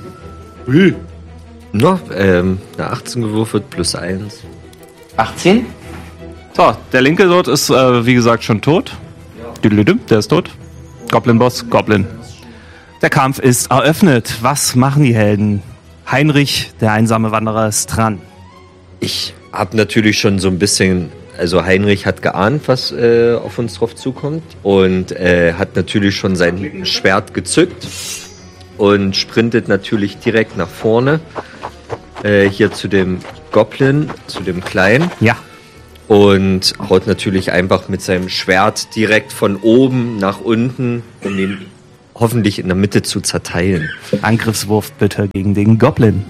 Nur, eine 18 gewürfelt plus 1. 18. So, der linke dort ist, wie gesagt, schon tot. Der ist tot. Goblin-Boss, Goblin. Der Kampf ist eröffnet. Was machen die Helden? Heinrich, der einsame Wanderer, ist dran. Ich habe natürlich schon so ein bisschen, also Heinrich hat geahnt, was auf uns drauf zukommt und hat natürlich schon sein Schwert gezückt und sprintet natürlich direkt nach vorne, hier zu dem Goblin, zu dem Kleinen. Ja. Und haut natürlich einfach mit seinem Schwert direkt von oben nach unten, um ihn hoffentlich in der Mitte zu zerteilen. Angriffswurf bitte gegen den Goblin.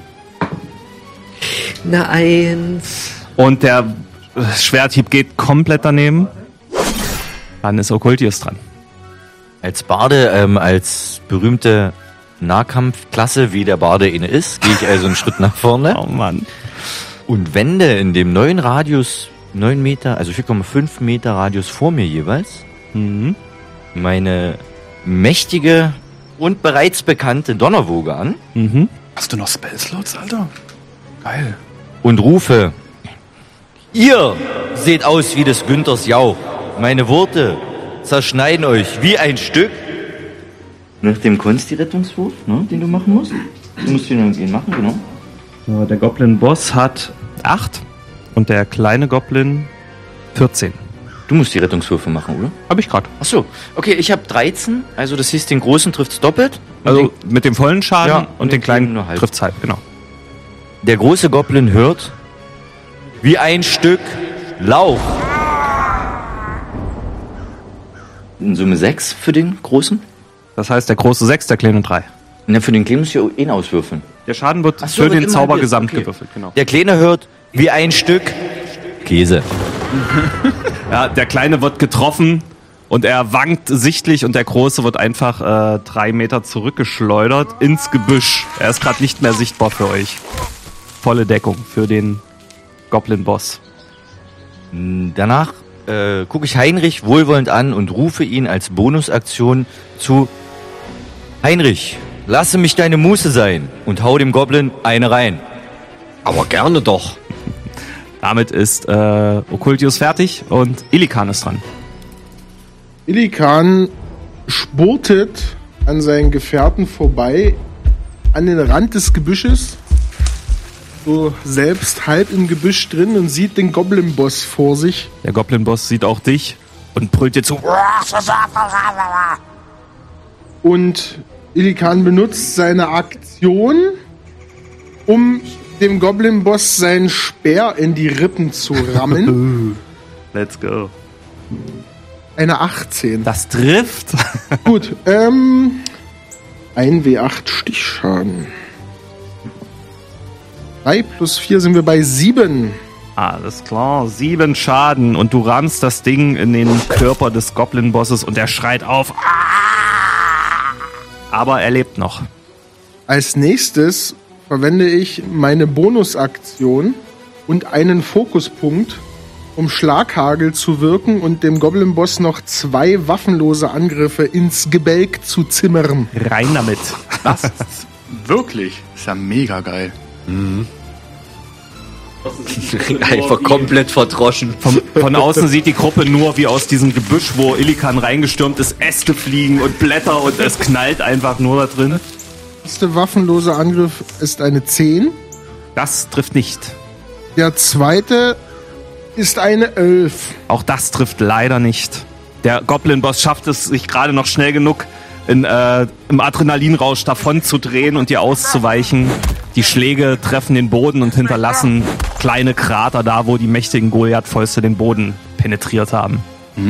Eine 1. Und der Schwerthieb geht komplett daneben. Dann ist Occultius dran. Als Barde, als berühmte Nahkampfklasse, wie der Barde inne ist, gehe ich also einen Schritt nach vorne Oh Mann. und wende in dem neuen Radius 9 Meter, also 4,5 Meter Radius vor mir jeweils, meine mächtige und bereits bekannte Donnerwoge an. Hast du noch Spellslots, Alter? Geil. und rufe: Ihr seht aus wie des Günthers Jauch. Meine Worte zerschneiden euch wie ein Stück. Nach dem Konsti-Rettungswurf, ne, den du machen musst. Du musst den machen, genau. So, der Goblin-Boss hat 8 und der kleine Goblin 14. Du musst die Rettungswürfe machen, oder? Hab ich gerade. Ach so. Okay, ich habe 13. Also das hieß, den Großen trifft's doppelt. Also mit dem vollen Schaden Ja, und den kleinen nur halb. trifft's halb, genau. Der große Goblin hört wie ein Stück Lauch. In Summe 6 für den Großen? Das heißt, der große 6, der kleine 3. Na, für den Kleinen muss ich ja ihn auswürfeln. Der Schaden wird Ach so, für wird den immer Zauber halbiert. gesamt Okay. gewürfelt, genau. Der Kleine hört wie ein Stück Käse. Ja, der Kleine wird getroffen und er wankt sichtlich und der Große wird einfach 3 Meter zurückgeschleudert ins Gebüsch. Er ist gerade nicht mehr sichtbar für euch. Volle Deckung für den Goblin-Boss. Danach gucke ich Heinrich wohlwollend an und rufe ihn als Bonusaktion zu: Heinrich, lasse mich deine Muße sein, und hau dem Goblin eine rein. Aber gerne doch. Damit ist Occultius fertig und Illikan ist dran. Illikan spurtet an seinen Gefährten vorbei an den Rand des Gebüsches, so selbst halb im Gebüsch drin, und sieht den Goblin-Boss vor sich. Der Goblin-Boss sieht auch dich und brüllt dir zu. Und Illikan benutzt seine Aktion, um dem Goblin-Boss seinen Speer in die Rippen zu rammen. Let's go. Eine 18. Das trifft. Gut, ein W8 Stichschaden. 3 plus 4 sind wir bei 7. Alles klar, 7 Schaden und du rammst das Ding in den Körper des Goblin-Bosses und er schreit auf. Aber er lebt noch. Als nächstes verwende ich meine Bonusaktion und einen Fokuspunkt, um Schlaghagel zu wirken und dem Goblin-Boss noch 2 waffenlose Angriffe ins Gebälk zu zimmern. Rein damit. Das wirklich. Ist ja mega geil. Einfach komplett verdroschen. Von außen sieht die Gruppe nur, wie aus diesem Gebüsch, wo Illikan reingestürmt ist, Äste fliegen und Blätter und es knallt einfach nur da drin. Der erste waffenlose Angriff ist eine 10. Das trifft nicht. Der zweite ist eine 11. Auch das trifft leider nicht. Der Goblin-Boss schafft es, sich gerade noch schnell genug im Adrenalinrausch davon zu drehen und dir auszuweichen. Die Schläge treffen den Boden und hinterlassen kleine Krater da, wo die mächtigen Goliath-Fäuste den Boden penetriert haben.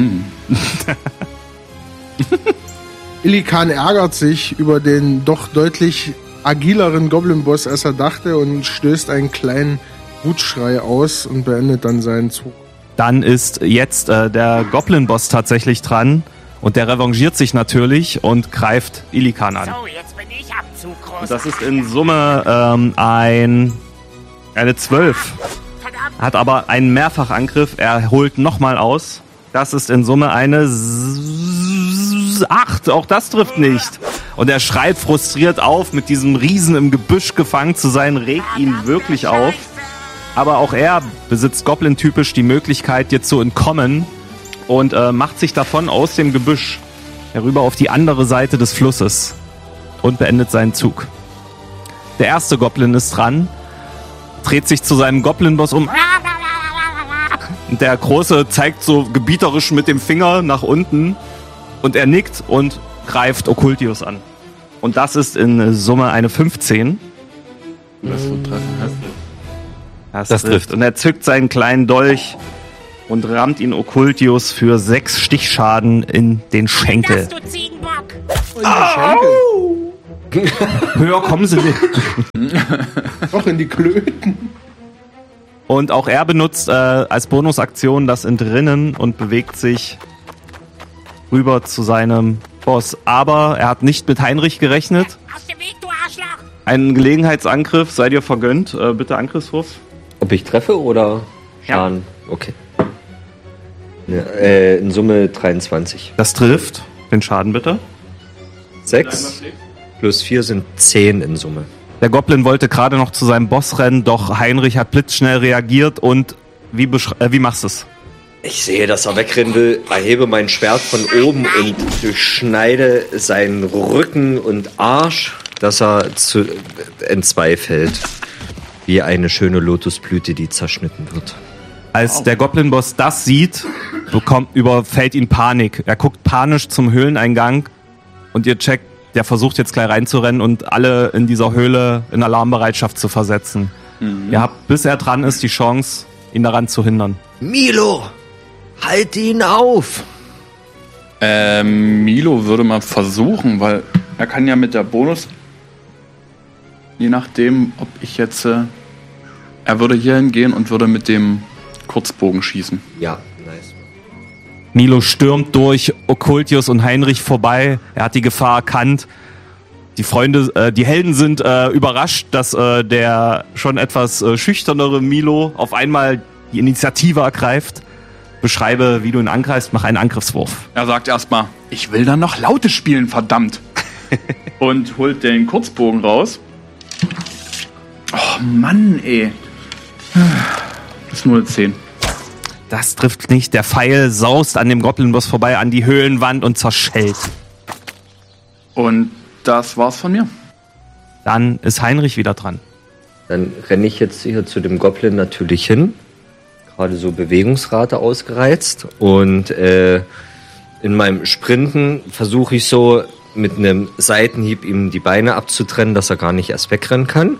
Illikan ärgert sich über den doch deutlich agileren Goblin-Boss, als er dachte, und stößt einen kleinen Wutschrei aus und beendet dann seinen Zug. Dann ist jetzt der Goblin-Boss tatsächlich dran und der revanchiert sich natürlich und greift Illikan an. So, jetzt bin ich am Zug, groß. Und das ist in Summe eine 12. Hat aber einen Mehrfachangriff. Er holt nochmal aus. Das ist in Summe eine 8. Auch das trifft nicht. Und er schreit frustriert auf, mit diesem Riesen im Gebüsch gefangen zu sein, regt ihn wirklich auf. Aber auch er besitzt Goblin-typisch die Möglichkeit, dir zu entkommen und macht sich davon aus dem Gebüsch herüber auf die andere Seite des Flusses und beendet seinen Zug. Der erste Goblin ist dran, dreht sich zu seinem Goblin-Boss um. Und der Große zeigt so gebieterisch mit dem Finger nach unten und er nickt und greift Occultius an. Und das ist in Summe eine 15. Das trifft. Und er zückt seinen kleinen Dolch und rammt ihn Occultius für 6 Stichschaden in den Schenkel. Du Ziegenbock! In die Schenkel. Höher kommen sie nicht. Doch in die Klöten. Und auch er benutzt als Bonusaktion das Entrinnen und bewegt sich rüber zu seinem Boss. Aber er hat nicht mit Heinrich gerechnet. Aus dem Weg, du Arschloch! Einen Gelegenheitsangriff sei dir vergönnt. Bitte Angriffswurf. Ob ich treffe oder Schaden? Ja. Okay. Ja, in Summe 23. Das trifft. Den Schaden bitte. 6 plus 4 sind 10 in Summe. Der Goblin wollte gerade noch zu seinem Boss rennen, doch Heinrich hat blitzschnell reagiert und wie machst du es? Ich sehe, dass er wegrennen will, erhebe mein Schwert von oben und durchschneide seinen Rücken und Arsch, dass er entzwei fällt. Wie eine schöne Lotusblüte, die zerschnitten wird. Als der Goblin-Boss das sieht, überfällt ihn Panik. Er guckt panisch zum Höhleneingang und ihr checkt, der versucht jetzt gleich reinzurennen und alle in dieser Höhle in Alarmbereitschaft zu versetzen. Ihr habt, bis er dran ist, die Chance, ihn daran zu hindern. Milo, halt ihn auf! Milo würde mal versuchen, weil er kann ja mit der Bonus, je nachdem, ob ich jetzt, er würde hier hingehen und würde mit dem Kurzbogen schießen. Ja, nice. Milo stürmt durch Okkultius und Heinrich vorbei. Er hat die Gefahr erkannt. Die Helden sind überrascht, dass der schon etwas schüchternere Milo auf einmal die Initiative ergreift. Beschreibe, wie du ihn angreifst, mach einen Angriffswurf. Er sagt erstmal, ich will dann noch Laute spielen, verdammt. Und holt den Kurzbogen raus. Oh Mann, ey. Das ist nur eine 10. Das trifft nicht. Der Pfeil saust an dem Goblin-Boss vorbei, an die Höhlenwand und zerschellt. Und das war's von mir. Dann ist Heinrich wieder dran. Dann renne ich jetzt hier zu dem Goblin natürlich hin. Gerade so Bewegungsrate ausgereizt. Und in meinem Sprinten versuche ich so mit einem Seitenhieb ihm die Beine abzutrennen, dass er gar nicht erst wegrennen kann.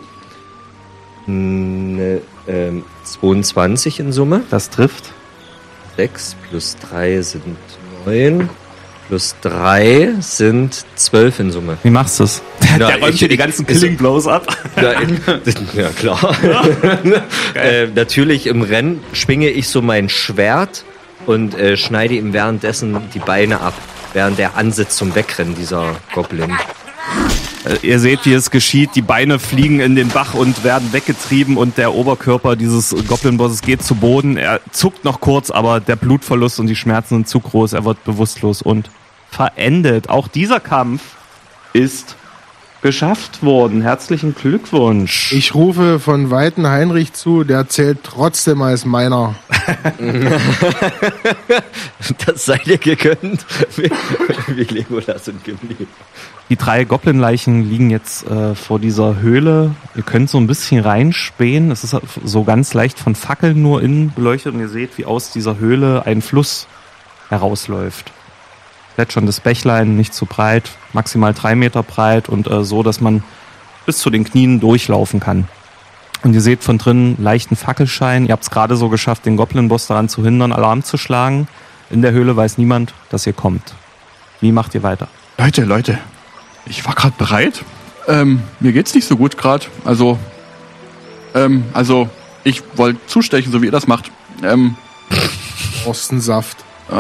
22 in Summe. Das trifft. 6 plus 3 sind 9. Plus 3 sind 12 in Summe. Wie machst du es? Der räumt hier die ganzen Killing Blows ab. Ja, klar. Natürlich im Rennen schwinge ich so mein Schwert und schneide ihm währenddessen die Beine ab, während er ansitzt zum Wegrennen, dieser Goblin. Ihr seht, wie es geschieht. Die Beine fliegen in den Bach und werden weggetrieben und der Oberkörper dieses Goblin-Bosses geht zu Boden. Er zuckt noch kurz, aber der Blutverlust und die Schmerzen sind zu groß. Er wird bewusstlos und verendet. Auch dieser Kampf ist geschafft worden. Herzlichen Glückwunsch. Ich rufe von Weitem Heinrich zu, der zählt trotzdem als meiner. Das sei dir gegönnt, wie Legolas und Gimli. Die 3 Goblin-Leichen liegen jetzt vor dieser Höhle. Ihr könnt so ein bisschen reinspähen. Es ist so ganz leicht von Fackeln nur innen beleuchtet und ihr seht, wie aus dieser Höhle ein Fluss herausläuft. Plätscherndes Bächlein, nicht zu breit, maximal 3 Meter breit und so, dass man bis zu den Knien durchlaufen kann. Und ihr seht von drinnen leichten Fackelschein. Ihr habt es gerade so geschafft, den Goblin-Boss daran zu hindern, Alarm zu schlagen. In der Höhle weiß niemand, dass ihr kommt. Wie macht ihr weiter? Leute, ich war gerade bereit. Mir geht's nicht so gut gerade. Also ich wollte zustechen, so wie ihr das macht. Ostensaft.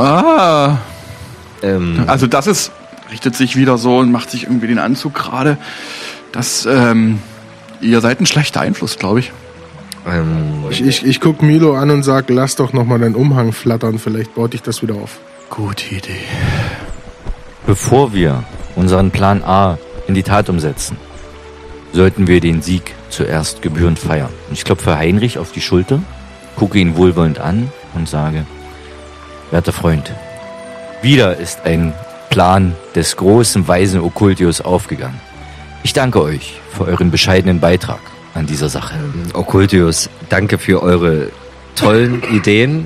Also das richtet sich wieder so und macht sich irgendwie den Anzug gerade. Das, ihr seid ein schlechter Einfluss, glaube ich. Ich guck Milo an und sag, lass doch nochmal deinen Umhang flattern, vielleicht baut dich das wieder auf. Gute Idee. Bevor wir unseren Plan A in die Tat umsetzen, sollten wir den Sieg zuerst gebührend feiern. Und ich klopfe Heinrich auf die Schulter, gucke ihn wohlwollend an und sage, werter Freund, wieder ist ein Plan des großen, weisen Okkultius aufgegangen. Ich danke euch für euren bescheidenen Beitrag an dieser Sache. Okkultius, danke für eure tollen Ideen.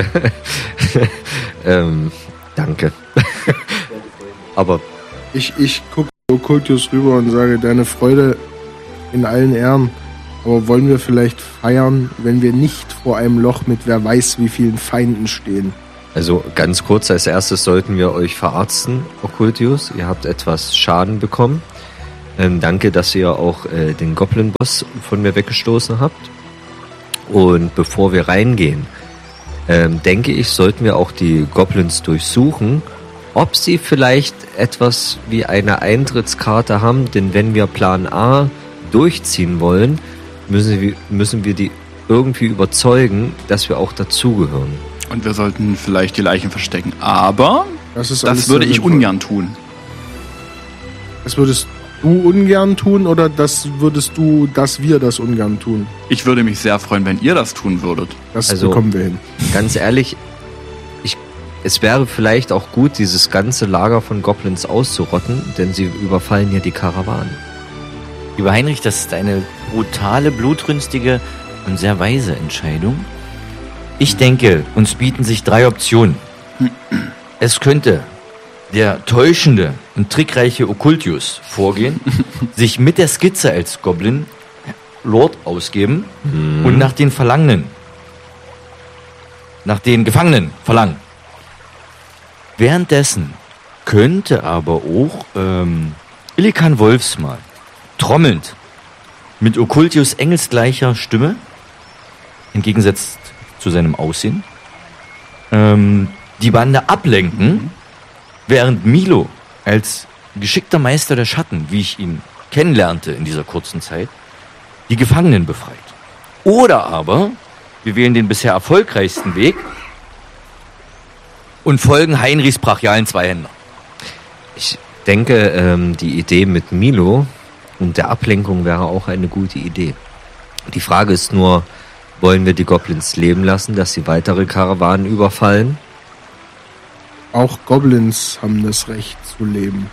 Danke. Aber Ich gucke Okkultius rüber und sage, deine Freude in allen Ehren, aber wollen wir vielleicht feiern, wenn wir nicht vor einem Loch mit wer weiß wie vielen Feinden stehen? also ganz kurz, als erstes sollten wir euch verarzten, Okkultius. Ihr habt etwas Schaden bekommen. Danke, dass ihr auch den Goblin-Boss von mir weggestoßen habt. Und bevor wir reingehen, denke ich, sollten wir auch die Goblins durchsuchen, ob sie vielleicht etwas wie eine Eintrittskarte haben. Denn wenn wir Plan A durchziehen wollen, müssen wir die irgendwie überzeugen, dass wir auch dazugehören. Und wir sollten vielleicht die Leichen verstecken. Aber Das das würde ich ungern tun. Das würdest du ungern tun oder dass wir das ungern tun? Ich würde mich sehr freuen, wenn ihr das tun würdet. Das Also- bekommen wir hin. Ganz ehrlich, es wäre vielleicht auch gut, dieses ganze Lager von Goblins auszurotten, denn sie überfallen hier die Karawanen. Lieber Heinrich, das ist eine brutale, blutrünstige und sehr weise Entscheidung. Ich denke, uns bieten sich 3 Optionen. Es könnte der täuschende und trickreiche Okkultius vorgehen, sich mit der Skizze als Goblin Lord ausgeben und nach den Gefangenen verlangen. Währenddessen könnte aber auch Illikan Wolfsmal trommelnd mit Okkultius engelsgleicher Stimme, entgegensetzt zu seinem Aussehen, die Bande ablenken, während Milo als geschickter Meister der Schatten, wie ich ihn kennenlernte in dieser kurzen Zeit, die Gefangenen befreit. Oder aber wir wählen den bisher erfolgreichsten Weg und folgen Heinrichs brachialen Zweihänder. Ich denke, die Idee mit Milo und der Ablenkung wäre auch eine gute Idee. Die Frage ist nur, wollen wir die Goblins leben lassen, dass sie weitere Karawanen überfallen? Auch Goblins haben das Recht zu leben.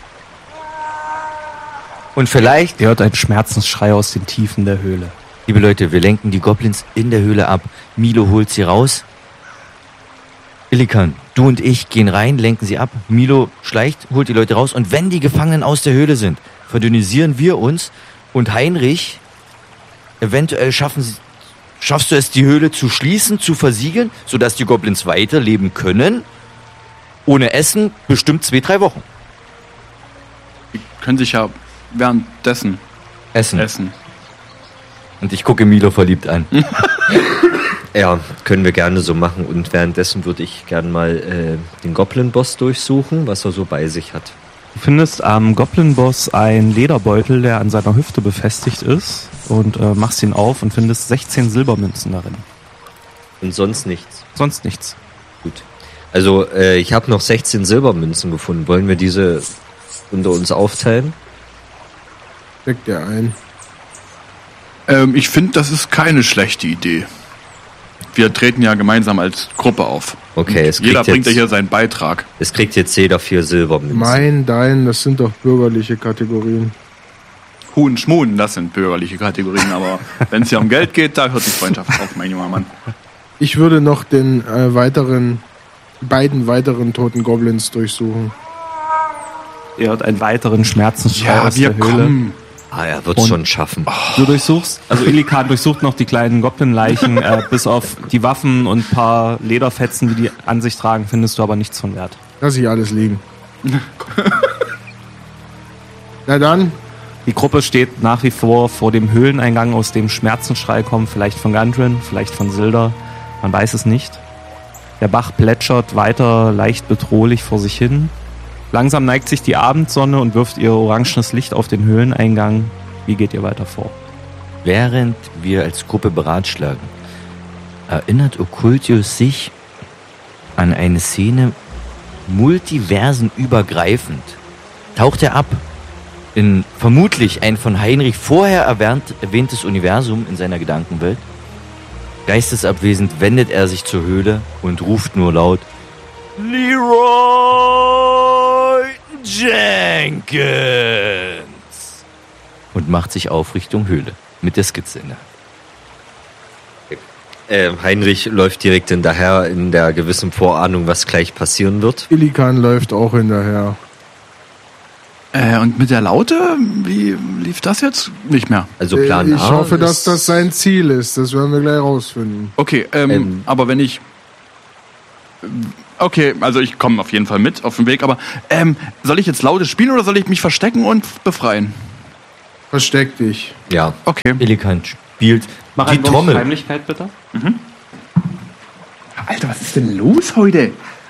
Und vielleicht, Ihr hört einen Schmerzensschrei aus den Tiefen der Höhle. liebe Leute, wir lenken die Goblins in der Höhle ab. Milo holt sie raus. Illikan, du und ich gehen rein, lenken sie ab. Milo schleicht, holt die Leute raus. Und wenn die Gefangenen aus der Höhle sind, verdünnisieren wir uns. Und Heinrich, eventuell schaffst du es, die Höhle zu schließen, zu versiegeln, sodass die Goblins weiterleben können. Ohne Essen bestimmt 2-3 Wochen. Die können sich ja währenddessen essen. Und ich gucke Milo verliebt an. Ja, können wir gerne so machen. Und währenddessen würde ich gerne mal den Goblin-Boss durchsuchen, was er so bei sich hat. Du findest am Goblin-Boss einen Lederbeutel, der an seiner Hüfte befestigt ist, und machst ihn auf und findest 16 Silbermünzen darin. Und sonst nichts. Sonst nichts. Gut. Also, ich habe noch 16 Silbermünzen gefunden. Wollen wir diese unter uns aufteilen? Steckt der ein. Ich finde, das ist keine schlechte Idee. Wir treten ja gemeinsam als Gruppe auf. Okay, es Jeder kriegt bringt ja jetzt, hier seinen Beitrag. es kriegt jetzt jeder 4 Silbermünzen. Dein, das sind doch bürgerliche Kategorien. Huhn, Schmuhn, das sind bürgerliche Kategorien, aber wenn es ja um Geld geht, da hört die Freundschaft auf, mein junger Mann. Ich würde noch den beiden weiteren toten Goblins durchsuchen. Ihr hört einen weiteren Schmerzensschrei aus der Höhle. kommen. Ah, er wird's Und- schon schaffen. Du durchsuchst, also Illikan durchsucht noch die kleinen Goblin-Leichen, bis auf die Waffen und ein paar Lederfetzen, die an sich tragen, findest du aber nichts von Wert. Lass ich alles liegen. Na dann, Die Gruppe steht nach wie vor dem Höhleneingang, aus dem Schmerzensschrei kommt, vielleicht von Gundren, vielleicht von Sildar, man weiß es nicht. Der Bach plätschert weiter leicht bedrohlich vor sich hin. Langsam neigt sich die Abendsonne und wirft ihr orangenes Licht auf den Höhleneingang. Wie geht ihr weiter vor? Während wir als Gruppe beratschlagen, erinnert Okkultius sich an eine Szene multiversenübergreifend. Taucht er ab in vermutlich ein von Heinrich vorher erwähntes Universum in seiner Gedankenwelt. Geistesabwesend wendet er sich zur Höhle und ruft nur laut: Leroy Jenkins! Und macht sich auf Richtung Höhle mit der Skizze in der Hand. Heinrich läuft direkt hinterher in der gewissen Vorahnung, was gleich passieren wird. Illikan läuft auch hinterher. Und mit der Laute, wie lief das jetzt? Nicht mehr. Also Plan Ich A hoffe, dass ist- das sein Ziel ist. Das werden wir gleich rausfinden. Okay, aber wenn ich... Okay, also ich komme auf jeden Fall mit auf den Weg, aber soll ich jetzt Laute spielen oder soll ich mich verstecken und befreien? Versteck dich. Ja, Okay. Illikan spielt Mach die Trommel. Heimlichkeit bitte. Alter, was ist denn los heute?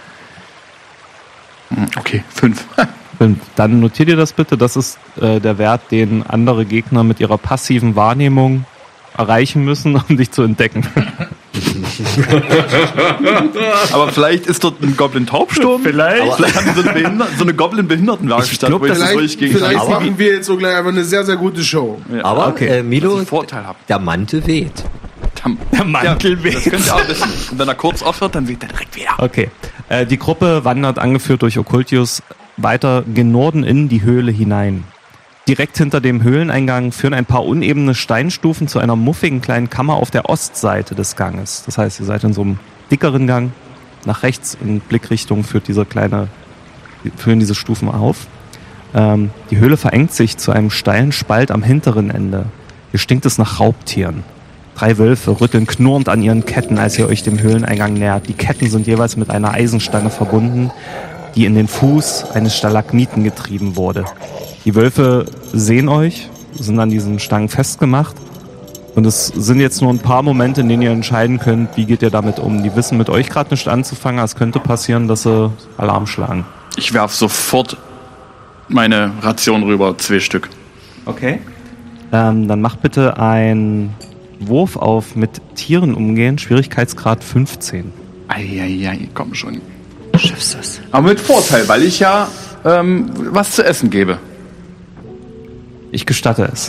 Okay, 5. Und dann notiert ihr das bitte. Das ist der Wert, den andere Gegner mit ihrer passiven Wahrnehmung erreichen müssen, um dich zu entdecken. Aber vielleicht ist dort ein Goblin-Taubsturm. Vielleicht haben sie so eine Goblin-Behindertenwerkstatt, wo ich das wirklich gegen Vielleicht machen wir jetzt so gleich einfach eine sehr, sehr gute Show. Aber Milo, Vorteil habt. der Mantel weht. Der Mantel weht. Das könnt ihr auch wissen. Und wenn er kurz aufhört, dann weht er direkt wieder. Okay. Die Gruppe wandert, angeführt durch Occultius, weiter gen Norden in die Höhle hinein. Direkt hinter dem Höhleneingang führen ein paar unebene Steinstufen zu einer muffigen kleinen Kammer auf der Ostseite des Ganges. Das heißt, ihr seid in so einem dickeren Gang. Nach rechts in Blickrichtung führen diese Stufen auf. Die Höhle verengt sich zu einem steilen Spalt am hinteren Ende. Hier stinkt es nach Raubtieren. 3 Wölfe rütteln knurrend an ihren Ketten, als ihr euch dem Höhleneingang nähert. Die Ketten sind jeweils mit einer Eisenstange verbunden, die in den Fuß eines Stalagmiten getrieben wurde. Die Wölfe sehen euch, sind an diesen Stangen festgemacht. Und es sind jetzt nur ein paar Momente, in denen ihr entscheiden könnt, wie geht ihr damit um. Die wissen mit euch gerade nicht anzufangen. Es könnte passieren, dass sie Alarm schlagen. Ich werf sofort meine Ration rüber, 2 Stück. Okay. Dann mach bitte einen Wurf auf mit Tieren umgehen, Schwierigkeitsgrad 15. Eieiei, komm schon. Schaffst das? Aber mit Vorteil, weil ich ja was zu essen gebe. Ich gestatte es.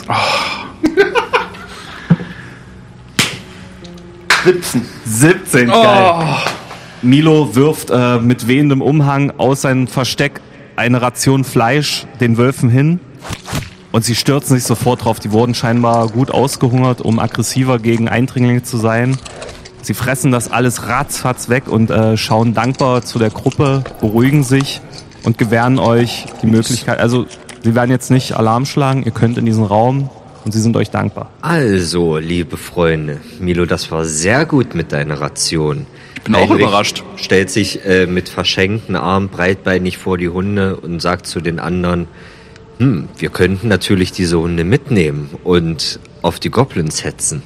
17, geil. Milo wirft mit wehendem Umhang aus seinem Versteck eine Ration Fleisch den Wölfen hin und sie stürzen sich sofort drauf. Die wurden scheinbar gut ausgehungert, um aggressiver gegen Eindringlinge zu sein. Sie fressen das alles ratzfatz weg und schauen dankbar zu der Gruppe, beruhigen sich und gewähren euch die Möglichkeit. Also sie werden jetzt nicht Alarm schlagen, ihr könnt in diesen Raum und sie sind euch dankbar. Also, liebe Freunde, Milo, das war sehr gut mit deiner Ration. Ich bin auch überrascht. Stellt sich mit verschränkten Armen breitbeinig vor die Hunde und sagt zu den anderen, wir könnten natürlich diese Hunde mitnehmen und auf die Goblins hetzen.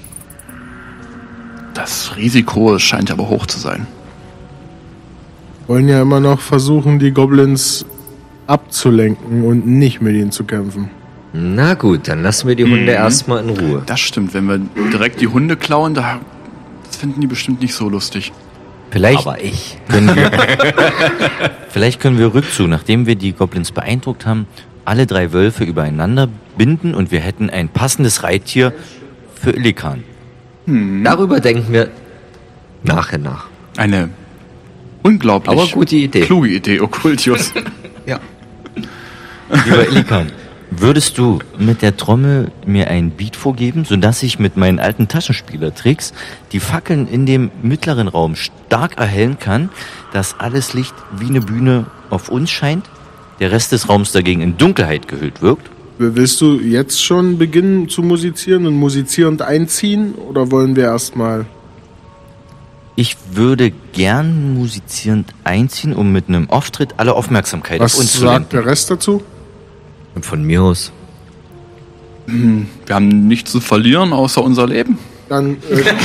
Das Risiko scheint aber hoch zu sein. Wollen ja immer noch versuchen, die Goblins abzulenken und nicht mit ihnen zu kämpfen. Na gut, dann lassen wir die Hunde erstmal in Ruhe. Das stimmt, wenn wir direkt die Hunde klauen, das finden die bestimmt nicht so lustig. Aber ich. Vielleicht können wir rückzu, nachdem wir die Goblins beeindruckt haben, alle 3 Wölfe übereinander binden und wir hätten ein passendes Reittier für Illikan. Darüber denken wir nachher nach. Eine unglaublich Aber gute Idee. kluge Idee, Occultius. Ja. Lieber Illikan, würdest du mit der Trommel mir ein Beat vorgeben, sodass ich mit meinen alten Taschenspielertricks die Fackeln in dem mittleren Raum stark erhellen kann, dass alles Licht wie eine Bühne auf uns scheint, der Rest des Raums dagegen in Dunkelheit gehüllt wirkt? Willst du jetzt schon beginnen zu musizieren und musizierend einziehen? Oder wollen wir erstmal... Ich würde gern musizierend einziehen, um mit einem Auftritt alle Aufmerksamkeit auf uns Was zu sagt lenken. der Rest dazu? Und von mir aus. Wir haben nichts zu verlieren, außer unser Leben. Dann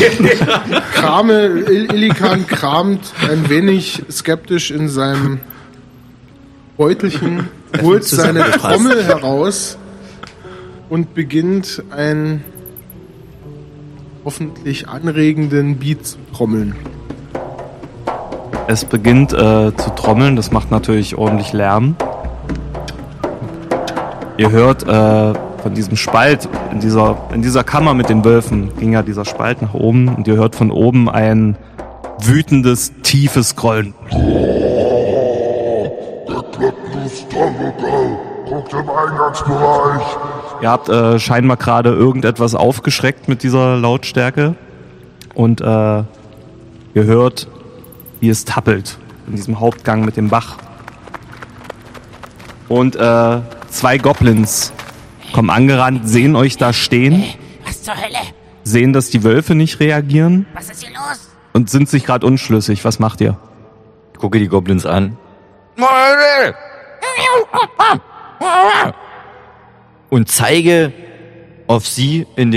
Illikan kramt ein wenig skeptisch in seinem Beutelchen, holt seine Trommel heraus und beginnt einen hoffentlich anregenden Beat zu trommeln. Es beginnt zu trommeln, das macht natürlich ordentlich Lärm. Ihr hört von diesem Spalt in dieser Kammer mit den Wölfen ging ja dieser Spalt nach oben und ihr hört von oben ein wütendes, tiefes Grollen. Guckt im Eingangsbereich. Ihr habt scheinbar gerade irgendetwas aufgeschreckt mit dieser Lautstärke und ihr hört, wie es tappelt in diesem Hauptgang mit dem Bach. Und 2 Goblins kommen angerannt, sehen euch da stehen, Was zur Hölle? sehen, dass die Wölfe nicht reagieren Was ist hier los? und sind sich gerade unschlüssig. Was macht ihr? Ich gucke die Goblins an und zeige auf sie in